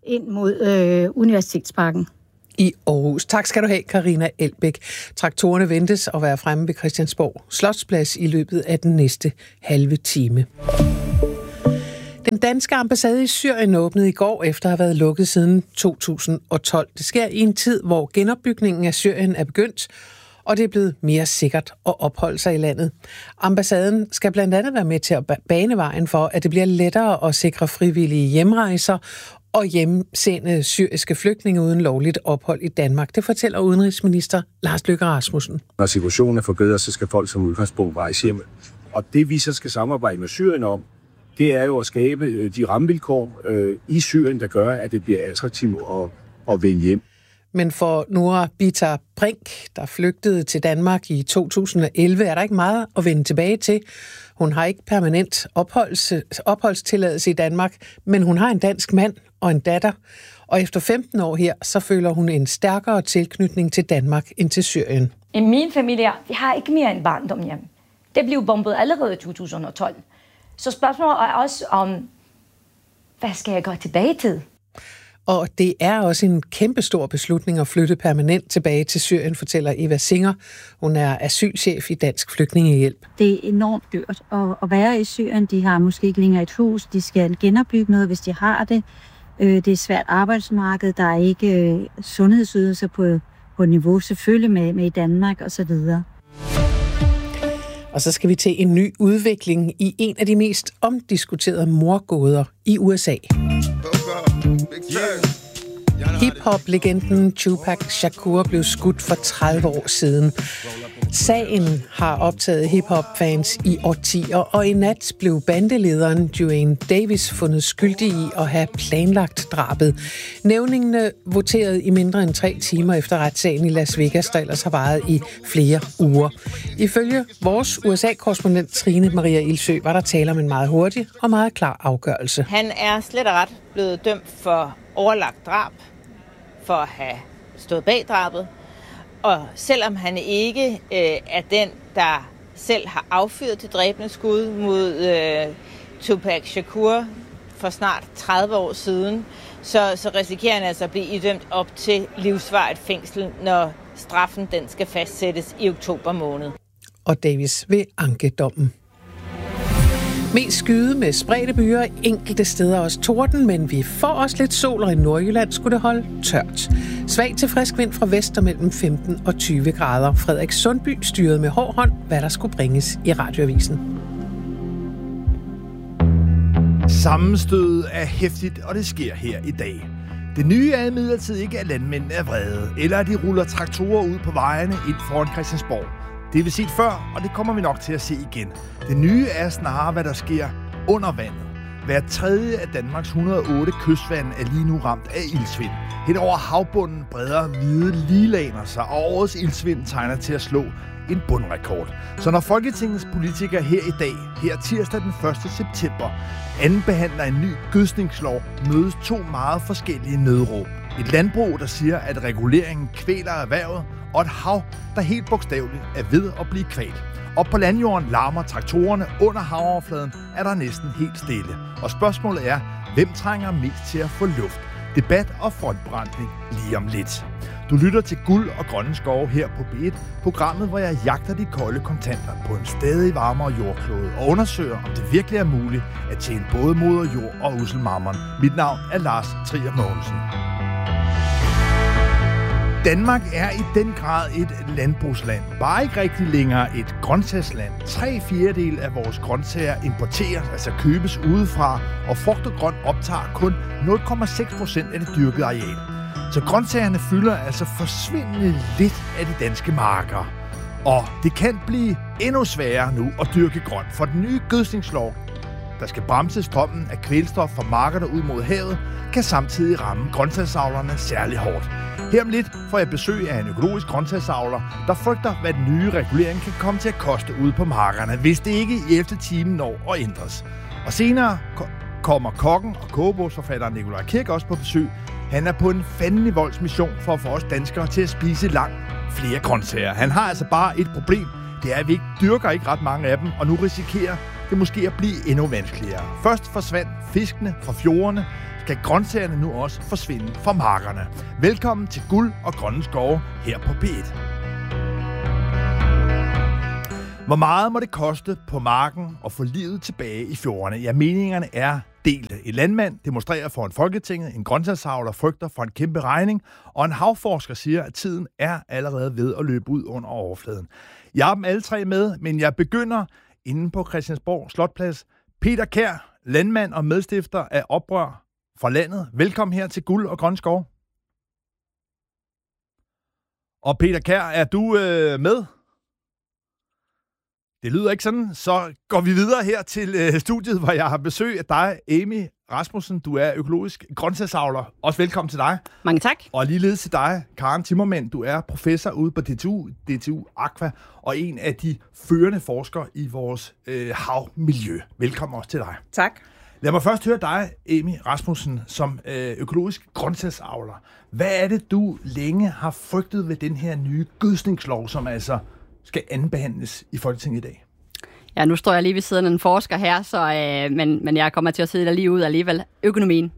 ind mod Universitetsparken. I Aarhus. Tak skal du have, Karina Elbæk. Traktorerne ventes at være fremme ved Christiansborg Slotsplads i løbet af den næste halve time. Den danske ambassade i Syrien åbnede i går efter at have været lukket siden 2012. Det sker i en tid, hvor genopbygningen af Syrien er begyndt, og det er blevet mere sikkert at opholde sig i landet. Ambassaden skal blandt andet være med til at bane vejen for, at det bliver lettere at sikre frivillige hjemrejser og hjemsende syriske flygtninge uden lovligt ophold i Danmark. Det fortæller udenrigsminister Lars Løkke Rasmussen. Når situationen er forbedret, så skal folk som udgangspunkt rejse hjem. Og det vi så skal samarbejde med Syrien om, det er jo at skabe de rammevilkår i Syrien, der gør, at det bliver attraktivt at vende hjem. Men for Noora Bita Brink, der flygtede til Danmark i 2011, er der ikke meget at vende tilbage til. Hun har ikke permanent opholdstilladelse i Danmark, men hun har en dansk mand og en datter. Og efter 15 år her, så føler hun en stærkere tilknytning til Danmark end til Syrien. I min familie, vi har ikke mere en barndom hjem. Det blev bombet allerede i 2012. Så spørgsmålet er også om, hvad skal jeg gå tilbage til? Og det er også en kæmpestor beslutning at flytte permanent tilbage til Syrien, fortæller Eva Singer. Hun er asylchef i Dansk Flygtningehjælp. Det er enormt dyrt at være i Syrien. De har måske ikke længere et hus. De skal genopbygge noget, hvis de har det. Det er et svært arbejdsmarked. Der er ikke sundhedsydelser på niveau, selvfølgelig med i Danmark osv. Og så skal vi til en ny udvikling i en af de mest omdiskuterede mordgåder i USA. Hip-hop-legenden Tupac Shakur blev skudt for 30 år siden. Sagen har optaget hip-hop-fans i årtier, og i nat blev bandelederen Duane Davis fundet skyldig i at have planlagt drabet. Nævningene voterede i mindre end 3 timer efter retssagen i Las Vegas, der ellers har varet i flere uger. Ifølge vores USA-korrespondent Trine Maria Ildsø var der tale om en meget hurtig og meget klar afgørelse. Han er slet og ret blevet dømt for overlagt drab, for at have stået bag drabet. Og selvom han ikke er den, der selv har affyret det dræbende skud mod Tupac Shakur for snart 30 år siden, så risikerer han altså at blive idømt op til livsvarigt fængsel, når straffen den skal fastsættes i oktober måned. Og Davis vil anke dommen. Mest skyde med spredte byer, enkelte steder også torden, men vi får også lidt sol, og i Nordjylland skulle det holde tørt. Svag til frisk vind fra vest og mellem 15 og 20 grader. Frederik Sundby styrede med hård hånd, hvad der skulle bringes i radioavisen. Sammenstødet er hæftigt, og det sker her i dag. Det nye er imidlertid ikke, at landmændene er vrede, eller at de ruller traktorer ud på vejene ind foran Christiansborg. Det har vi set før, og det kommer vi nok til at se igen. Det nye er snarere, hvad der sker under vandet. Hver tredje af Danmarks 108 kystvande er lige nu ramt af iltsvind. Hen over havbunden breder hvide liglaner sig, og årets iltsvind tegner til at slå en bundrekord. Så når Folketingets politikere her i dag, her tirsdag den 1. september, andenbehandler en ny gødskningslov, mødes 2 meget forskellige nødråb. Et landbrug, der siger, at reguleringen kvæler erhvervet, og et hav, der helt bogstaveligt er ved at blive kvalt. Og på landjorden larmer traktorerne, under havoverfladen er der næsten helt stille. Og spørgsmålet er, hvem trænger mest til at få luft? Debat og frontbranding lige om lidt. Du lytter til Guld og Grønne Skove her på B1, programmet, hvor jeg jagter de kolde kontanter på en stadig varmere jordklode og undersøger, om det virkelig er muligt at tjene både moder jord og usselmammon. Mit navn er Lars Trier Mogensen. Danmark er i den grad et landbrugsland. Bare ikke rigtig længere et grøntsagsland. 3/4 af vores grøntsager importeres, altså købes udefra, og frugt og grønt optager kun 0,6% af det dyrkede areal. Så grøntsagerne fylder altså forsvindende lidt af de danske marker. Og det kan blive endnu sværere nu at dyrke grønt, for den nye gødskningslov, der skal bremse strømmen af kvælstof fra markerne ud mod havet, kan samtidig ramme grøntsagsavlerne særlig hårdt. Her om lidt får jeg besøg af en økologisk grøntsagsavler, der frygter, hvad den nye regulering kan komme til at koste ude på markerne, hvis det ikke i 11. time når at ændres. Og senere kommer kokken og kogebogsforfatteren Nikolaj Kirk også på besøg. Han er på en fandelig voldsmission for at få os danskere til at spise langt flere grøntsager. Han har altså bare et problem. Det er, at vi ikke dyrker ikke ret mange af dem, og nu risikerer det måske at blive endnu vanskeligere. Først forsvandt fiskene fra fjordene, skal grøntsagerne nu også forsvinde fra markerne. Velkommen til Guld og Grønne Skove her på P1. Hvor meget må det koste på marken at få livet tilbage i fjordene? Ja, meningerne er delte. En landmand demonstrerer foran Folketinget, en grøntsagsavler frygter for en kæmpe regning, og en havforsker siger, at tiden er allerede ved at løbe ud under overfladen. Jeg har dem alle tre med, men jeg begynder inde på Christiansborg Slotplads. Peter Kjær, landmand og medstifter af Oprør fra landet. Velkommen her til Guld og Grønne Skove. Og Peter Kjær, er du med? Det lyder ikke sådan. Så går vi videre her til studiet, hvor jeg har besøg af dig, Amy Rasmussen. Du er økologisk grøntsagsavler. Også velkommen til dig. Mange tak. Og ligeledes til dig, Karen Timmermann. Du er professor ude på DTU Aqua, og en af de førende forskere i vores havmiljø. Velkommen også til dig. Tak. Lad mig først høre dig, Amy Rasmussen, som økologisk grøntsagsavler. Hvad er det, du længe har frygtet ved den her nye gødskningslov, som altså skal andenbehandles i Folketinget i dag? Ja, nu står jeg lige ved siden af en forsker her, så, men jeg kommer til at sidde der lige ud alligevel. Økonomien.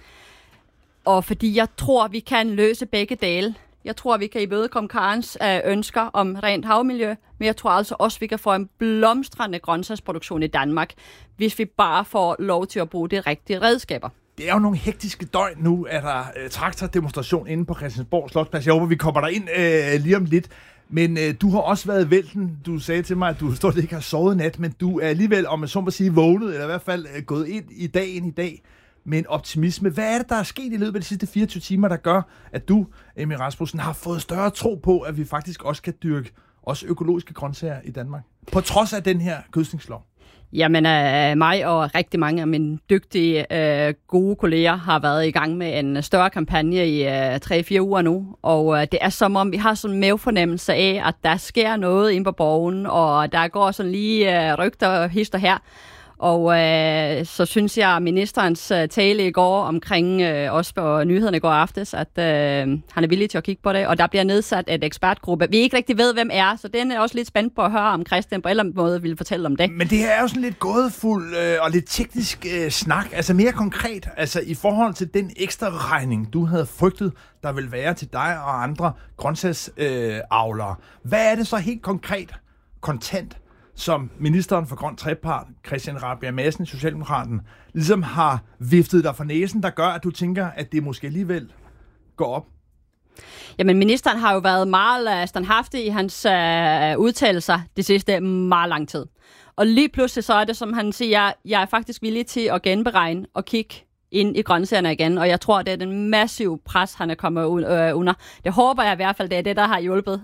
Og fordi jeg tror, vi kan løse begge dele. Jeg tror, vi kan imødekomme Karens ønsker om rent havmiljø, men jeg tror altså også, vi kan få en blomstrende grøntsagsproduktion i Danmark, hvis vi bare får lov til at bruge de rigtige redskaber. Det er jo nogle hektiske døgn nu, at der traktordemonstration inde på Christiansborg Slotsplads. Jeg håber, vi kommer der ind lige om lidt. Men du har også været vælten. Du sagde til mig, at du stort ikke har sovet nat, men du er alligevel, om man så må sige, vågnet, eller i hvert fald gået ind i dag med en optimisme. Hvad er det, der er sket i løbet af de sidste 24 timer, der gør, at du, Amy Rasmussen, har fået større tro på, at vi faktisk også kan dyrke også økologiske grøntsager i Danmark? På trods af den her gødskningslov. Jamen, mig og rigtig mange af mine dygtige, gode kolleger har været i gang med en større kampagne i 3-4 uger nu, og det er som om, vi har sådan en mavefornemmelse af, at der sker noget inde på borgen, og der går sådan lige rygter og hister her. Og så synes jeg, at ministerens tale i går omkring også på nyhederne i går aftes, at han er villig til at kigge på det, og der bliver nedsat et ekspertgruppe. Vi ikke rigtig ved, hvem er, så den er også lidt spændt på at høre, om Christian på en eller anden måde vil fortælle om det. Men det her er jo sådan lidt gådefuld og lidt teknisk snak, altså mere konkret, altså i forhold til den ekstra regning, du havde frygtet, der vil være til dig og andre grøntsagsavlere. Hvad er det så helt konkret, kontant, som ministeren for Grøn Trepart, Christian Rabjerg Madsen, Socialdemokraten, ligesom har viftet dig for næsen, der gør, at du tænker, at det måske alligevel går op? Jamen, ministeren har jo været meget standhaftig i hans udtalelser det sidste meget lang tid. Og lige pludselig så er det, som han siger, jeg er faktisk villig til at genberegne og kigge ind i grøntsagerne igen, og jeg tror, det er den massive pres, han er kommet under. Det håber jeg i hvert fald, det er det, der har hjulpet.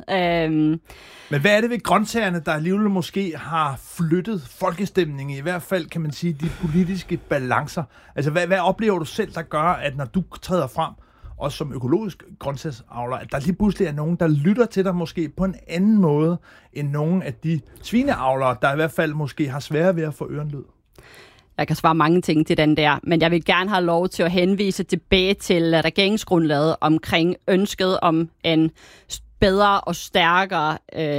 Men hvad er det ved grøntsagerne, der alligevel måske har flyttet folkestemningen, i hvert fald kan man sige, de politiske balancer? Altså, hvad oplever du selv, der gør, at når du træder frem, også som økologisk grøntsagsavler, at der lige pludselig er nogen, der lytter til dig måske på en anden måde, end nogen af de svineavlere, der i hvert fald måske har sværere ved at få ørenlyd? Jeg kan svare mange ting til den der, men jeg vil gerne have lov til at henvise tilbage til regeringsgrundlaget omkring ønsket om en bedre og stærkere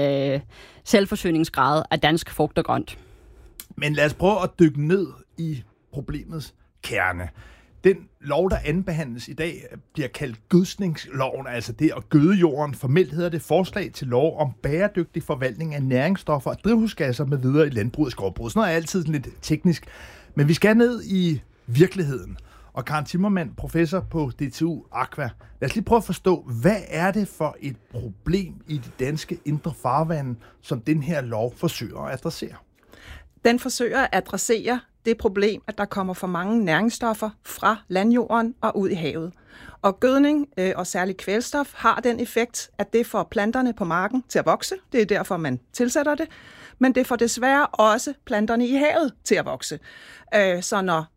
selvforsyningsgrad af dansk frugt og grønt. Men lad os prøve at dykke ned i problemets kerne. Den lov, der andenbehandles i dag, bliver kaldt gødskningsloven, altså det at gøde jorden. Formelt hedder det forslag til lov om bæredygtig forvaltning af næringsstoffer og drivhusgasser med videre i landbruget og skovbruget. Sådan noget er altid lidt teknisk. Men vi skal ned i virkeligheden. Og Karen Timmermann, professor på DTU Aqua. Lad os lige prøve at forstå, hvad er det for et problem i de danske indre farvande, som den her lov forsøger at adressere? Den forsøger at adressere det problem, at der kommer for mange næringsstoffer fra landjorden og ud i havet. Og gødning og særligt kvælstof har den effekt, at det får planterne på marken til at vokse. Det er derfor, man tilsætter det. Men det får desværre også planterne i havet til at vokse. Så når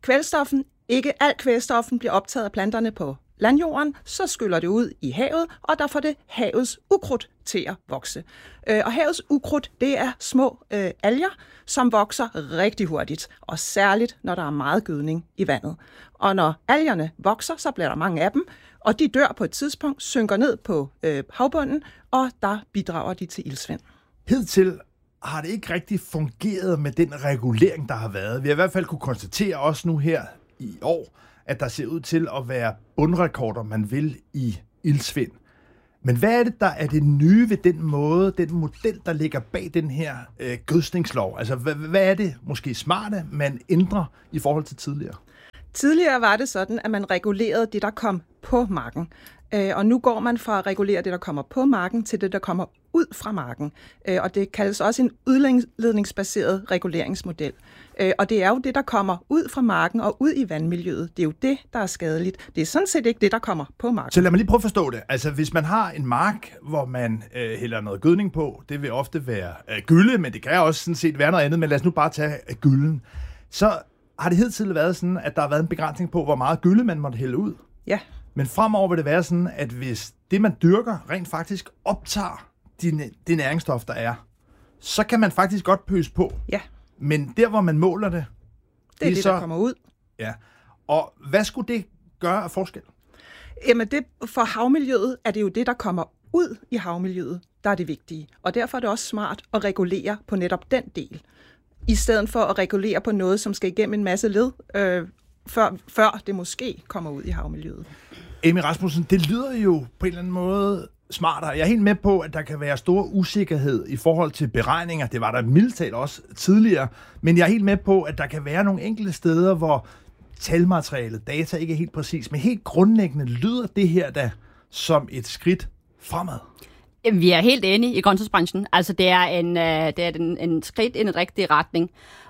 ikke al kvælstoffen bliver optaget af planterne på landjorden, så skyller det ud i havet, og der får det havets ukrudt til at vokse. Og havets ukrudt, det er små alger, som vokser rigtig hurtigt, og særligt når der er meget gødning i vandet. Og når algerne vokser, så bliver der mange af dem, og de dør på et tidspunkt, synker ned på havbunden, og der bidrager de til iltsvind. Hidtil har det ikke rigtig fungeret med den regulering, der har været. Vi har i hvert fald kunne konstatere også nu her i år, at der ser ud til at være bundrekorder, man vil i iltsvind. Men hvad er det, der er det nye ved den model, der ligger bag den her gødskningslov? Altså, hvad er det måske smarte, man ændrer i forhold til tidligere? Tidligere var det sådan, at man regulerede det, der kom på marken. Og nu går man fra at regulere det, der kommer på marken, til det, der kommer ud fra marken. Og det kaldes også en udledningsbaseret reguleringsmodel. Og det er jo det, der kommer ud fra marken og ud i vandmiljøet. Det er jo det, der er skadeligt. Det er sådan set ikke det, der kommer på marken. Så lad mig lige prøve at forstå det. Altså, hvis man har en mark, hvor man hælder noget gødning på, det vil ofte være gylle, men det kan også sådan set være noget andet, men lad os nu bare tage gylden. Så har det hidtil været sådan, at der har været en begrænsning på, hvor meget gylle man måtte hælde ud. Ja. Men fremover vil det være sådan, at hvis det, man dyrker, rent faktisk optager det næringsstof, der er, så kan man faktisk godt pøse på. Ja. Men der, hvor man måler det, det er det, der kommer ud. Ja. Og hvad skulle det gøre af forskel? Jamen, for havmiljøet er det jo det, der kommer ud i havmiljøet, der er det vigtige. Og derfor er det også smart at regulere på netop den del, i stedet for at regulere på noget, som skal igennem en masse led, før det måske kommer ud i havmiljøet. Amy Rasmussen, det lyder jo på en eller anden måde smartere. Jeg er helt med på, at der kan være stor usikkerhed i forhold til beregninger. Det var der mildt talt også tidligere. Men jeg er helt med på, at der kan være nogle enkelte steder, hvor talmaterialet, data ikke er helt præcis. Men helt grundlæggende lyder det her da som et skridt fremad. Vi er helt enige i grøntsagsbranchen. Altså, det er en skridt i den rigtige retning.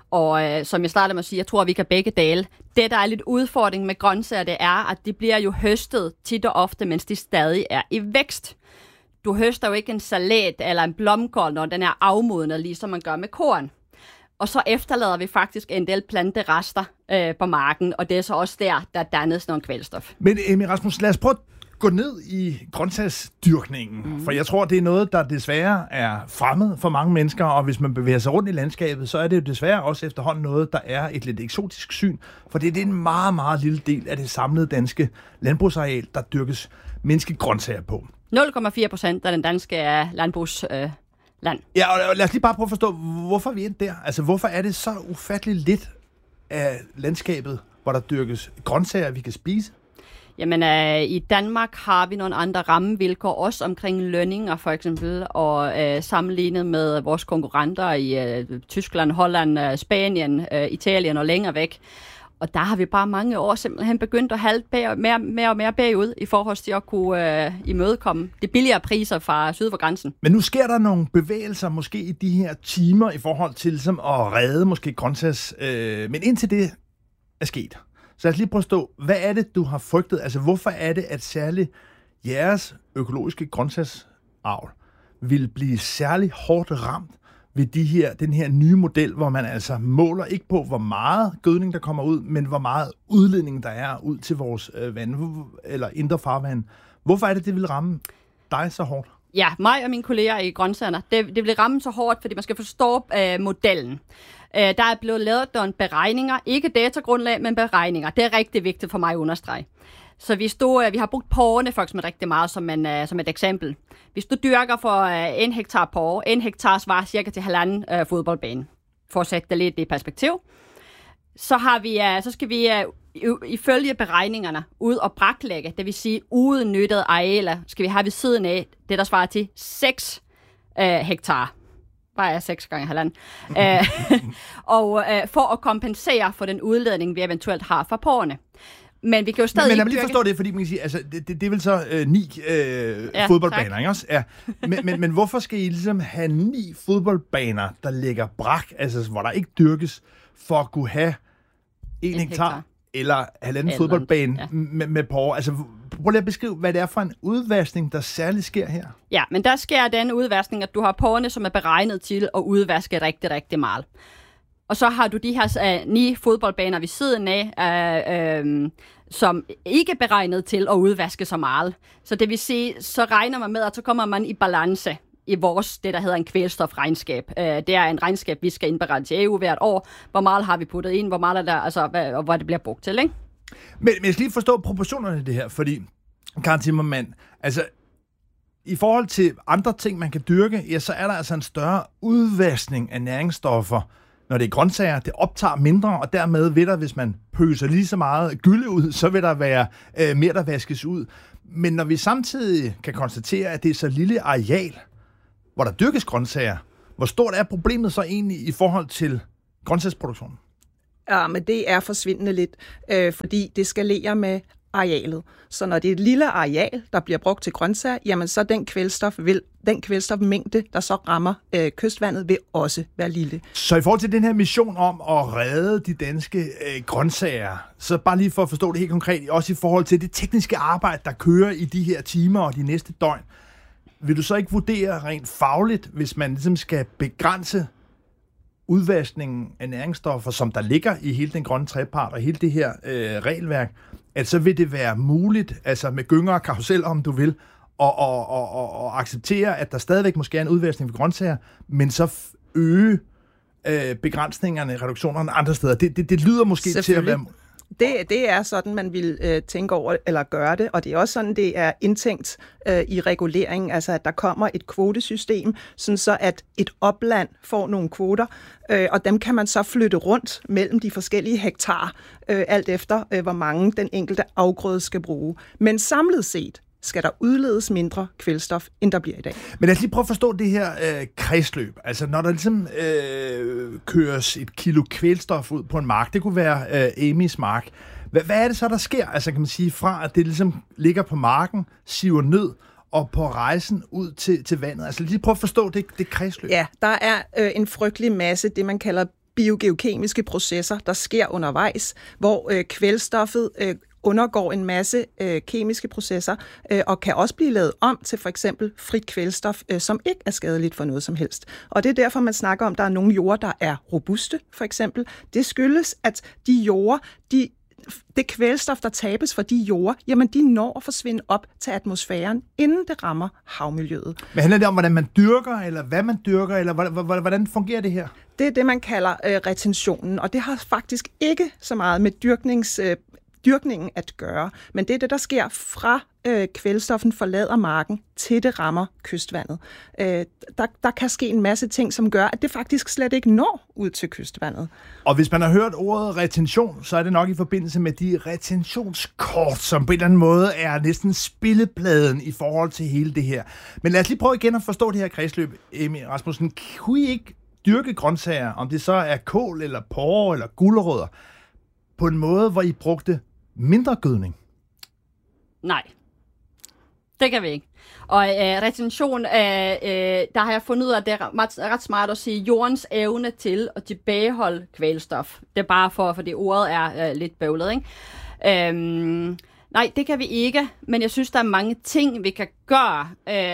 Og som jeg startede med at sige, jeg tror, vi kan begge dele. Det, der er lidt udfordring med grøntsager, det er, at de bliver jo høstet tit og ofte, mens de stadig er i vækst. Du høster jo ikke en salat eller en blomkål, når den er afmodnet, ligesom man gør med korn. Og så efterlader vi faktisk en del planterester på marken, og det er så også der dannes noget kvælstof. Men Amy Rasmussen, lad os prøve gå ned i grøntsagsdyrkningen, for jeg tror, det er noget, der desværre er fremmed for mange mennesker, og hvis man bevæger sig rundt i landskabet, så er det jo desværre også efterhånden noget, der er et lidt eksotisk syn, for det er en meget, meget lille del af det samlede danske landbrugsareal, der dyrkes menneskegrøntsager på. 0,4% af den danske landbrugsland. Ja, og lad os lige bare prøve at forstå, hvorfor vi er der. Altså, hvorfor er det så ufatteligt lidt af landskabet, hvor der dyrkes grøntsager, vi kan spise? Jamen, i Danmark har vi nogle andre rammevilkår, også omkring lønninger for eksempel, og sammenlignet med vores konkurrenter i Tyskland, Holland, Spanien, Italien og længere væk. Og der har vi bare mange år simpelthen begyndt at halte mere og mere bagud i forhold til at kunne imødekomme de billigere priser fra syd for grænsen. Men nu sker der nogle bevægelser måske i de her timer i forhold til ligesom, at redde måske grøntsags... men indtil det er sket, så lad os lige prøve at stå, hvad er det, du har frygtet? Altså, hvorfor er det, at særligt jeres økologiske grøntsagsavl vil blive særlig hårdt ramt ved den her nye model, hvor man altså måler ikke på, hvor meget gødning, der kommer ud, men hvor meget udledning, der er ud til vores vand eller indre farvand. Hvorfor er det, det vil ramme dig så hårdt? Ja, mig og mine kolleger i grøntsagerne, det vil ramme så hårdt, fordi man skal forstå modellen. Der er blevet lavet nogle beregninger, ikke datagrundlag, men beregninger. Det er rigtig vigtigt for mig at understrege. Så vi har brugt porrene for eksempel rigtig meget som et eksempel. Hvis du dyrker for 1 hektar porre, 1 hektar svarer cirka til 1,5 fodboldbane. For at sætte det lidt i perspektiv. Så skal vi ifølge beregningerne ud og braklægge, det vil sige uudnyttede arealer, skal vi have ved siden af det, der svarer til 6 hektar. Bare 6 gange 1,5. Og for at kompensere for den udledning, vi eventuelt har fra porrene. Men vi kan jo stadig men lad mig lige forstå det, fordi man kan sige, altså, det er vel så 9 fodboldbaner, ikke også? Ja. Men hvorfor skal I ligesom have 9 fodboldbaner, der ligger brak, altså hvor der ikke dyrkes, for at kunne have 1 hektar eller 1,5 fodboldbane med porre? Altså, prøv lige at beskrive, hvad det er for en udvaskning, der særligt sker her. Ja, men der sker den udvaskning, at du har porrene, som er beregnet til at udvaske rigtig, rigtig meget. Og så har du de her 9 fodboldbaner ved siden af, som ikke er beregnet til at udvaske så meget. Så det vil sige, så regner man med, at så kommer man i balance i vores, det der hedder en kvælstofregnskab. Det er en regnskab, vi skal indberette til EU hvert år. Hvor meget har vi puttet ind, hvor meget er der, altså, og hvad det bliver brugt til, ikke? Men jeg skal lige forstå proportionerne i det her, fordi, Karen Timmermann, altså, i forhold til andre ting, man kan dyrke, ja, så er der altså en større udvaskning af næringsstoffer, når det er grøntsager. Det optager mindre, og dermed vil der, hvis man pøser lige så meget gylde ud, så vil der være mere, der vaskes ud. Men når vi samtidig kan konstatere, at det er så lille areal, hvor der dyrkes grøntsager, hvor stort er problemet så egentlig i forhold til grøntsagsproduktionen? Ja, men det er forsvindende lidt, fordi det skalerer med arealet. Så når det er et lille areal, der bliver brugt til grøntsager, jamen så den kvælstofmængde, der så rammer kystvandet, vil også være lille. Så i forhold til den her mission om at redde de danske grøntsager, så bare lige for at forstå det helt konkret, også i forhold til det tekniske arbejde, der kører i de her timer og de næste døgn, vil du så ikke vurdere rent fagligt, hvis man ligesom skal begrænse udvaskningen af næringsstoffer, som der ligger i hele den grønne trepart og hele det her regelværk, at så vil det være muligt, altså med gynger og karuseller, om du vil, og acceptere, at der stadigvæk måske er en udvaskning for grøntsager, men så øge begrænsningerne, reduktionerne andre steder. Det lyder måske til at være... Det er sådan, man vil tænke over eller gøre det, og det er også sådan, det er indtænkt i reguleringen, altså at der kommer et kvotesystem, sådan så at et opland får nogle kvoter, og dem kan man så flytte rundt mellem de forskellige hektar, alt efter hvor mange den enkelte afgrøde skal bruge. Men samlet set skal der udledes mindre kvælstof, end der bliver i dag. Men lad os lige prøve at forstå det her kredsløb. Altså, når der ligesom køres et kilo kvælstof ud på en mark, det kunne være Amys mark. Hvad er det så, der sker? Altså, kan man sige, fra at det ligesom ligger på marken, siver ned, og på rejsen ud til vandet. Altså, lige prøve at forstå det kredsløb. Ja, der er en frygtelig masse, det man kalder biogeokemiske processer, der sker undervejs, hvor kvælstoffet undergår en masse kemiske processer og kan også blive lavet om til for eksempel frit kvælstof, som ikke er skadeligt for noget som helst. Og det er derfor, man snakker om, at der er nogle jorder, der er robuste, for eksempel. Det skyldes, at de jorder, det kvælstof, der tabes fra de jorder, jamen de når at forsvinde op til atmosfæren, inden det rammer havmiljøet. Men handler det om, hvordan man dyrker, eller hvad man dyrker, eller hvordan fungerer det her? Det er det, man kalder retentionen, og det har faktisk ikke så meget med dyrkningen at gøre, men det er det, der sker fra kvælstoffen forlader marken, til det rammer kystvandet. Der kan ske en masse ting, som gør, at det faktisk slet ikke når ud til kystvandet. Og hvis man har hørt ordet retention, så er det nok i forbindelse med de retentionskort, som på en eller anden måde er næsten spillepladen i forhold til hele det her. Men lad os lige prøve igen at forstå det her kredsløb, Amy Rasmussen. Kunne I ikke dyrke grøntsager, om det så er kål, eller porre, eller gulerødder, på en måde, hvor I brugte mindre gødning? Nej, det kan vi ikke. Og retention, der har jeg fundet ud af, at det er ret smart at sige jordens evne til at tilbageholde kvælstof. Det er bare for det ordet er lidt bøvlet, ikke? Nej, det kan vi ikke, men jeg synes, der er mange ting, vi kan gøre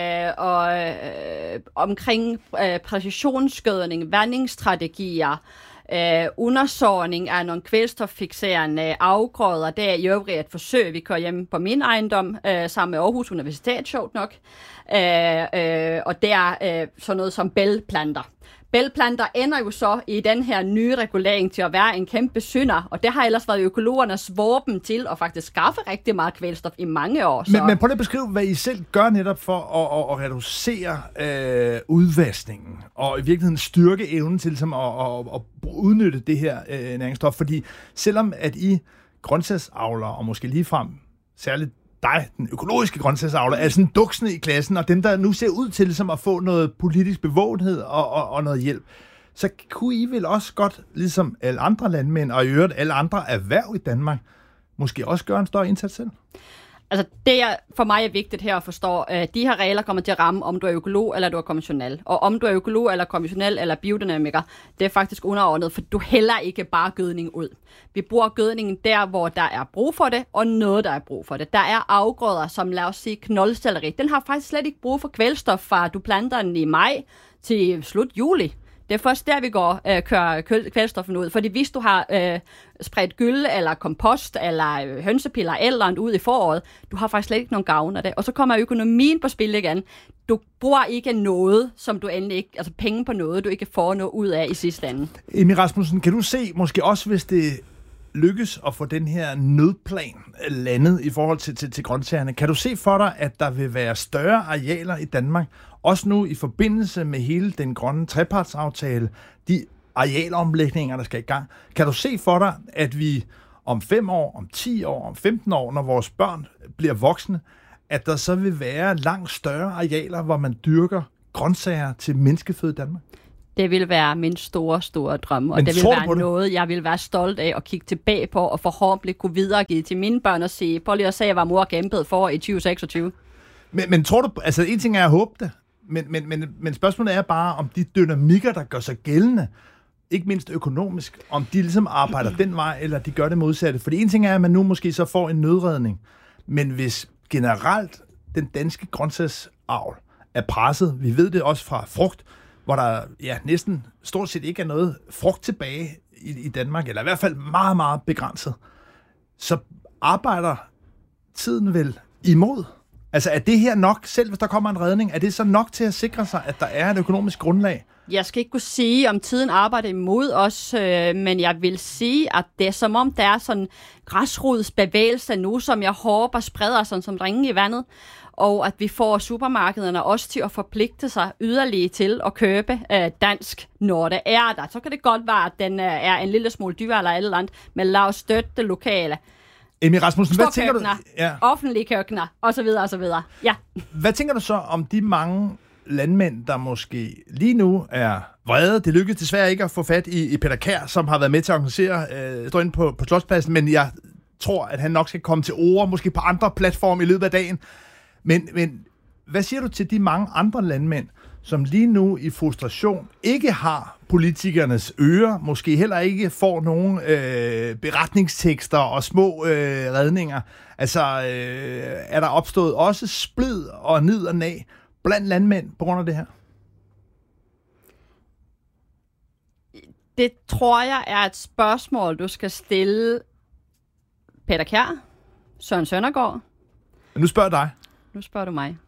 omkring præcisionsgødning, vandingsstrategier, undersårning af nogle kvælstoffikserende afgrøder. Det er i øvrigt et forsøg, vi kører hjemme på min ejendom, sammen med Aarhus Universitet, sjovt nok. Og det er sådan noget som bælgplanter. Bælgplanter ender jo så i den her nye regulering til at være en kæmpe synder, og det har ellers været økologernes våben til at faktisk skaffe rigtig meget kvælstof i mange år. Så. Men prøv at beskrive, hvad I selv gør netop for at reducere udvaskningen, og i virkeligheden styrke evnen til ligesom, at udnytte det her næringsstof. Fordi selvom at I grøntsagsavler, og måske ligefrem særligt dig, den økologiske grøntsagsavler, er sådan duksende i klassen, og dem, der nu ser ud til som at få noget politisk bevågenhed og noget hjælp, så kunne I vel også godt, ligesom alle andre landmænd, og i øvrigt alle andre erhverv i Danmark, måske også gøre en større indsats selv? Altså, det er for mig er vigtigt her at forstå, at de her regler kommer til at ramme, om du er økolog eller du er konventionel. Og om du er økolog eller konventionel eller biodynamiker, det er faktisk underordnet, for du hælder ikke bare gødning ud. Vi bruger gødningen der, hvor der er brug for det, og noget, der er brug for det. Der er afgrøder, som lad os sige knoldselleri. Den har faktisk slet ikke brug for kvælstof, fra du planter den i maj til slut juli. Det er først der, vi kører kvælstoffen ud. Fordi hvis du har spredt gylle, eller kompost, eller hønsepiller, eller andet ud i foråret, du har faktisk slet ikke nogen gavn af det. Og så kommer økonomien på spil igen. Du bruger ikke noget, som du endelig ikke, altså penge på noget, du ikke får noget ud af i sidste ende. Amy Rasmussen, kan du se, måske også hvis det lykkes at få den her nødplan landet i forhold til grøntsagerne, kan du se for dig, at der vil være større arealer i Danmark, også nu i forbindelse med hele den grønne trepartsaftale, de arealomlægninger, der skal i gang. Kan du se for dig, at vi om 5 år, om 10 år, om 15 år, når vores børn bliver voksne, at der så vil være langt større arealer, hvor man dyrker grøntsager til menneskeføde i Danmark? Det vil være min store, store drøm, og men det vil være noget, jeg vil være stolt af at kigge tilbage på, og forhåbentlig kunne videregive til mine børn og sige, prøv lige at sige, hvad mor kæmpede for i 2026. Men tror du, altså en ting er at håbe det, men spørgsmålet er bare, om de dynamikker, der gør sig gældende, ikke mindst økonomisk, om de ligesom arbejder den vej, eller de gør det modsatte. For en ting er, at man nu måske så får en nødredning, men hvis generelt den danske grøntsagsavl er presset, vi ved det også fra frugt, hvor der næsten stort set ikke er noget frugt tilbage i Danmark, eller i hvert fald meget, meget begrænset, så arbejder tiden vel imod. Altså er det her nok, selv hvis der kommer en redning, er det så nok til at sikre sig, at der er et økonomisk grundlag? Jeg skal ikke kunne sige, om tiden arbejder imod os, men jeg vil sige, at det er som om, der er sådan en græsrodsbevægelse nu, som jeg håber spreder sådan som ringe i vandet, og at vi får supermarkederne også til at forpligte sig yderligere til at købe dansk, når det er der. Så kan det godt være, at den er en lille smule dyr eller et eller andet, men lad os støtte det lokale. Emil Rasmussen, hvad tænker du? Ja. Offentlige køkkener, osv. osv. Ja. Hvad tænker du så om de mange landmænd, der måske lige nu er vrede? Det lykkedes desværre ikke at få fat i Peter Kjær, som har været med til at organisere stå inde på Slotspladsen, men jeg tror, at han nok skal komme til ord, måske på andre platforme i løbet af dagen. Men hvad siger du til de mange andre landmænd, som lige nu i frustration ikke har politikernes ører, måske heller ikke får nogen beretningstekster og små redninger? Altså, er der opstået også splid og nid og nag blandt landmænd på grund af det her? Det tror jeg er et spørgsmål, du skal stille Peter Kjær, Søren Søndergaard. Men nu spørger dig. Nu spørger du mig.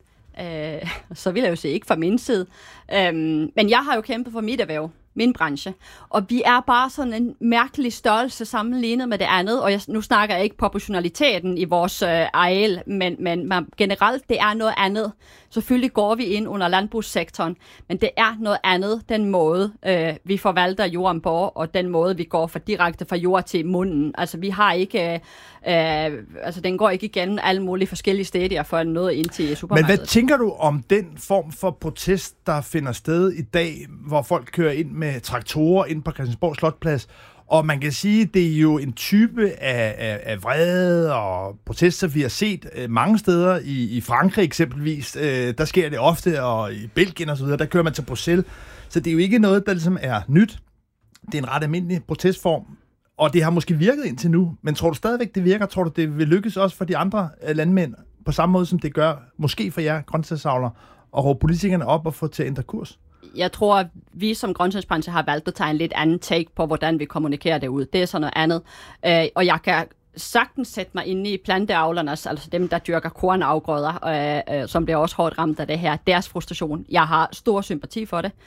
Så vil jeg jo sige ikke fra min side. Men jeg har jo kæmpet for mit erhverv, min branche. Og vi er bare sådan en mærkelig størrelse sammenlignet med det andet. Og nu snakker jeg ikke proportionaliteten i vores areal, men generelt, det er noget andet. Selvfølgelig går vi ind under landbrugssektoren, men det er noget andet, den måde, vi forvalter jorden på, og den måde, vi går direkte fra jord til munden. Altså, vi har ikke... den går ikke igennem alle mulige forskellige stadier for at nå ind til supermarkedet. Men hvad tænker du om den form for protest, der finder sted i dag, hvor folk kører ind med traktorer ind på Christiansborg Slotplads? Og man kan sige, at det er jo en type af vrede og protester, vi har set mange steder. I Frankrig eksempelvis, der sker det ofte, og i Belgien og så videre, der kører man til Bruxelles. Så det er jo ikke noget, der ligesom er nyt. Det er en ret almindelig protestform, og det har måske virket indtil nu. Men tror du stadigvæk, det virker? Tror du, det vil lykkes også for de andre landmænd, på samme måde som det gør måske for jer grøntsagsavlere, og råbe politikerne op og få til at ændre kurs? Jeg tror, at vi som grøntsagsbranche har valgt at tage en lidt anden take på, hvordan vi kommunikerer det ud. Det er sådan noget andet. Og jeg kan sagtens sætte mig inde i planteavlernes, altså dem, der dyrker kornafgrøder, som bliver også hårdt ramt af det her, deres frustration. Jeg har stor sympati for det.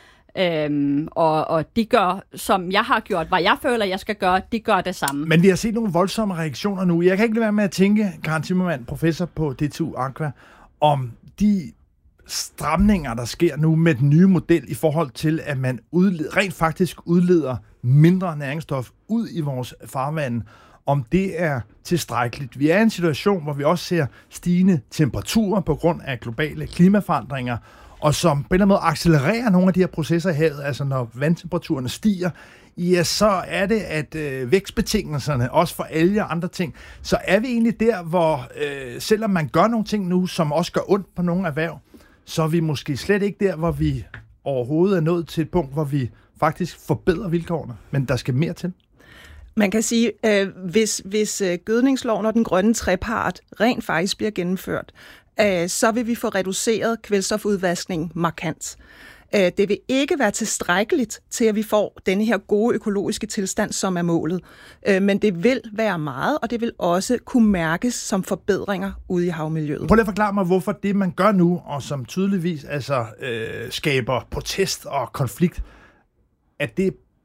Og de gør, som jeg har gjort, hvad jeg føler, jeg skal gøre, de gør det samme. Men vi har set nogle voldsomme reaktioner nu. Jeg kan ikke lade være med at tænke, Karen Timmermann, professor på DTU Aqua, om de stramninger, der sker nu med den nye model i forhold til, at man rent faktisk udleder mindre næringsstof ud i vores farvande, om det er tilstrækkeligt. Vi er i en situation, hvor vi også ser stigende temperaturer på grund af globale klimaforandringer, og som på en eller anden måde accelererer nogle af de her processer i havet, altså når vandtemperaturerne stiger, ja, så er det, at vækstbetingelserne, også for alger og andre ting, så er vi egentlig der, hvor selvom man gør nogle ting nu, som også gør ondt på nogle erhverv, så er vi måske slet ikke der, hvor vi overhovedet er nået til et punkt, hvor vi faktisk forbedrer vilkårene, men der skal mere til. Man kan sige, hvis gødningsloven og den grønne trepart rent faktisk bliver gennemført, så vil vi få reduceret kvælstofudvaskningen markant. Det vil ikke være tilstrækkeligt til, at vi får denne her gode økologiske tilstand, som er målet. Men det vil være meget, og det vil også kunne mærkes som forbedringer ude i havmiljøet. Prøv lige at forklare mig, hvorfor det, man gør nu, og som tydeligvis skaber protest og konflikt, at det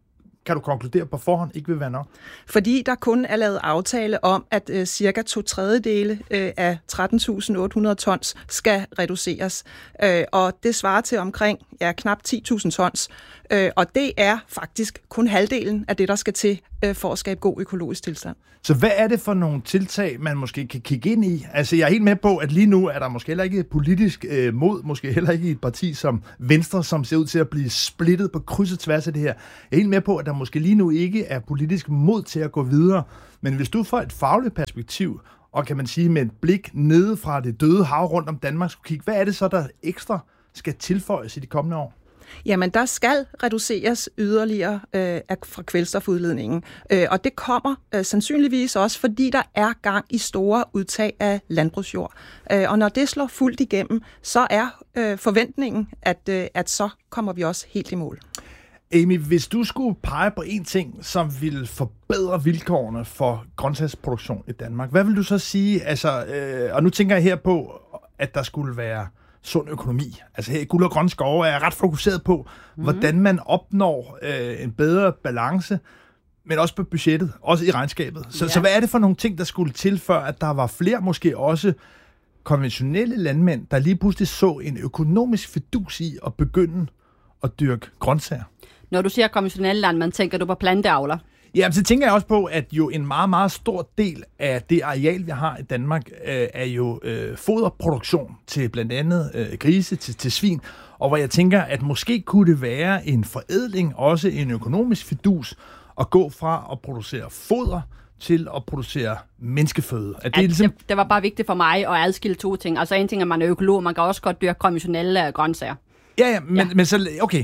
kan du konkludere på forhånd, ikke vil være nok? Fordi der kun er lavet aftale om, at cirka 2/3 af 13.800 tons skal reduceres. Og det svarer til omkring knap 10.000 tons. Og det er faktisk kun halvdelen af det, der skal til for at skabe god økologisk tilstand. Så hvad er det for nogle tiltag, man måske kan kigge ind i? Altså, jeg er helt med på, at lige nu er der måske heller ikke et politisk mod, måske heller ikke et parti som Venstre, som ser ud til at blive splittet på kryds og tværs af det her. Jeg er helt med på, at der måske lige nu ikke er politisk mod til at gå videre. Men hvis du får et fagligt perspektiv, og kan man sige med et blik nede fra det døde hav rundt om Danmark skulle kigge, hvad er det så, der ekstra skal tilføjes i de kommende år? Jamen, der skal reduceres yderligere fra kvælstofudledningen. Og det kommer sandsynligvis også, fordi der er gang i store udtag af landbrugsjord. Og når det slår fuldt igennem, så er forventningen, at så kommer vi også helt i mål. Amy, hvis du skulle pege på en ting, som ville forbedre vilkårene for grøntsagsproduktion i Danmark, hvad vil du så sige? Altså, og nu tænker jeg her på, at der skulle være sund økonomi. Altså her i Guld og Grønne Skove er jeg ret fokuseret på, hvordan man opnår en bedre balance, men også på budgettet, også i regnskabet. Så hvad er det for nogle ting, der skulle til, før at der var flere, måske også konventionelle landmænd, der lige pludselig så en økonomisk fidus i at begynde at dyrke grøntsager? Når du siger konventionelle landmænd, tænker du på planteavler? Ja, så tænker jeg også på, at jo en meget, meget stor del af det areal, vi har i Danmark, er jo foderproduktion til blandt andet grise, til svin, og hvor jeg tænker, at måske kunne det være en forædling, også en økonomisk fidus, at gå fra at producere foder til at producere menneskeføde. Det var bare vigtigt for mig at adskille to ting. Altså en ting er, at man er økolog, man kan også godt dyrke konventionelle grøntsager. Men så, okay.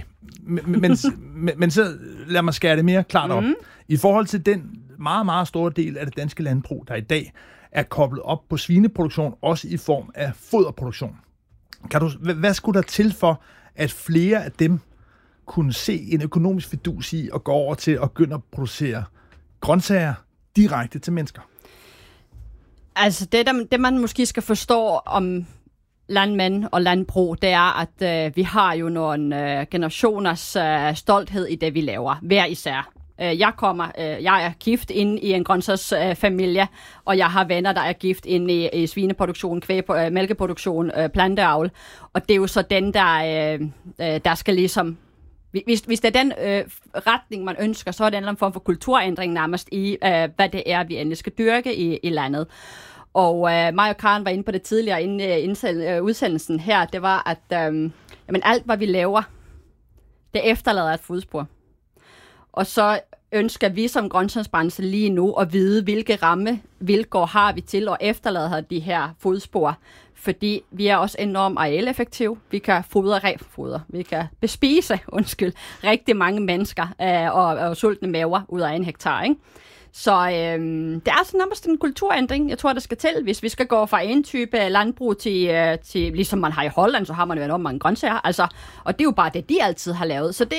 Men så lad mig skære det mere klart op. I forhold til den meget, meget store del af det danske landbrug, der i dag er koblet op på svineproduktion, også i form af foderproduktion. Hvad skulle der til for, at flere af dem kunne se en økonomisk fidus i at gå over til at begynde at producere grøntsager direkte til mennesker? Altså det man måske skal forstå om landmænd og landbrug, det er, at vi har jo nogle generationers stolthed i det, vi laver, hver især. Jeg er gift ind i en grøntsagsfamilie, og jeg har venner, der er gift ind i svineproduktion, mælkeproduktion, planteavl, og det er jo så den, der skal ligesom... Hvis det er den retning, man ønsker, så er det en form for kulturændring nærmest i, hvad det er, vi endelig skal dyrke i landet. Og mig og Karen var inde på det tidligere inden udsendelsen her, det var, at alt, hvad vi laver, det efterlader et fodspor. Og så ønsker vi som grøntsagsbranche lige nu at vide, hvilke rammevilkår har vi til at efterlade de her fodspor. Fordi vi er også enormt arealeffektive. Vi kan vi kan bespise, rigtig mange mennesker og sultne maver ud af 1 hektar, ikke? Så det er altså nærmest en kulturændring, jeg tror, der skal til, hvis vi skal gå fra en type landbrug til ligesom man har i Holland, så har man jo enormt mange grøntsager. Altså, og det er jo bare det, de altid har lavet. Så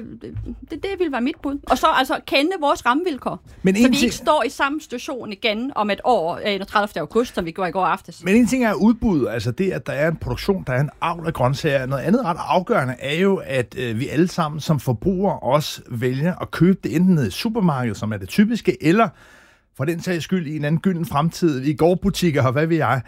det vil være mit bud. Og så altså kende vores rammevilkår, så vi ikke står i samme situation igen om et år, 30. august, som vi gjorde i går aftes. Men en ting er udbud, altså det, at der er en produktion, der er en avl af grøntsager. Noget andet ret afgørende er jo, at vi alle sammen som forbrugere også vælger at købe det enten ned i supermarkedet, som er det typiske, eller for den sags skyld i en anden gylden fremtid, i gårdbutikker og hvad ved jeg.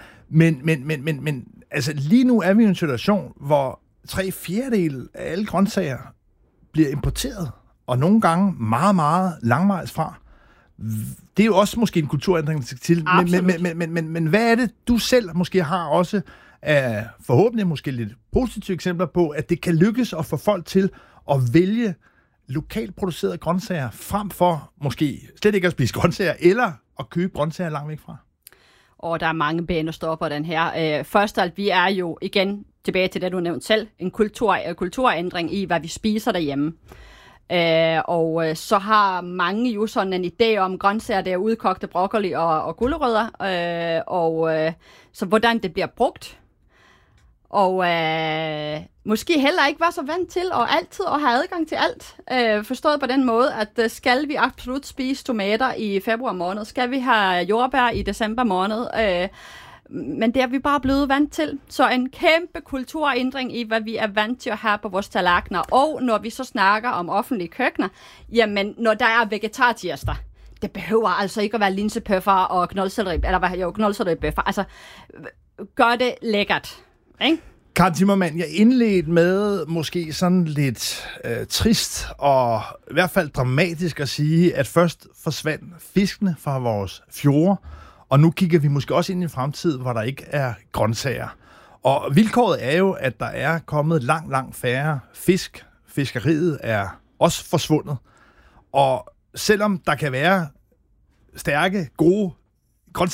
Men altså lige nu er vi i en situation, hvor 3/4 af alle grøntsager bliver importeret, og nogle gange meget, meget langvejs fra. Det er jo også måske en kulturændring, der skal til. Men hvad er det, du selv måske har også forhåbentlig måske lidt positive eksempler på, at det kan lykkes at få folk til at vælge lokalt producerede grøntsager, frem for måske slet ikke at spise grøntsager, eller at købe grøntsager langt væk fra? Og der er mange ben, der står på den her. Først og alt, vi er jo igen tilbage til det, du nævnte selv, en kulturændring i, hvad vi spiser derhjemme. Og så har mange jo sådan en idé om grøntsager, det er udkogte broccoli og gulerødder, så hvordan det bliver brugt. Og måske heller ikke var så vant til og altid at have adgang til alt. Forstået på den måde, at skal vi absolut spise tomater i februar måned? Skal vi have jordbær i december måned? Men det er vi bare blevet vant til. Så en kæmpe kulturændring i, hvad vi er vant til at have på vores tallerkener. Og når vi så snakker om offentlige køkkener, jamen når der er vegetartirsdag, det behøver altså ikke at være linsepøffer og knoldselleribøffer. Altså, gør det lækkert, ikke? Karen Zimmermann, jeg indledte med måske sådan lidt trist og i hvert fald dramatisk at sige, at først forsvandt fiskene fra vores fjorde, og nu kigger vi måske også ind i en fremtid, hvor der ikke er grøntsager. Og vilkåret er jo, at der er kommet langt færre fisk. Fiskeriet er også forsvundet. Og selvom der kan være stærke, gode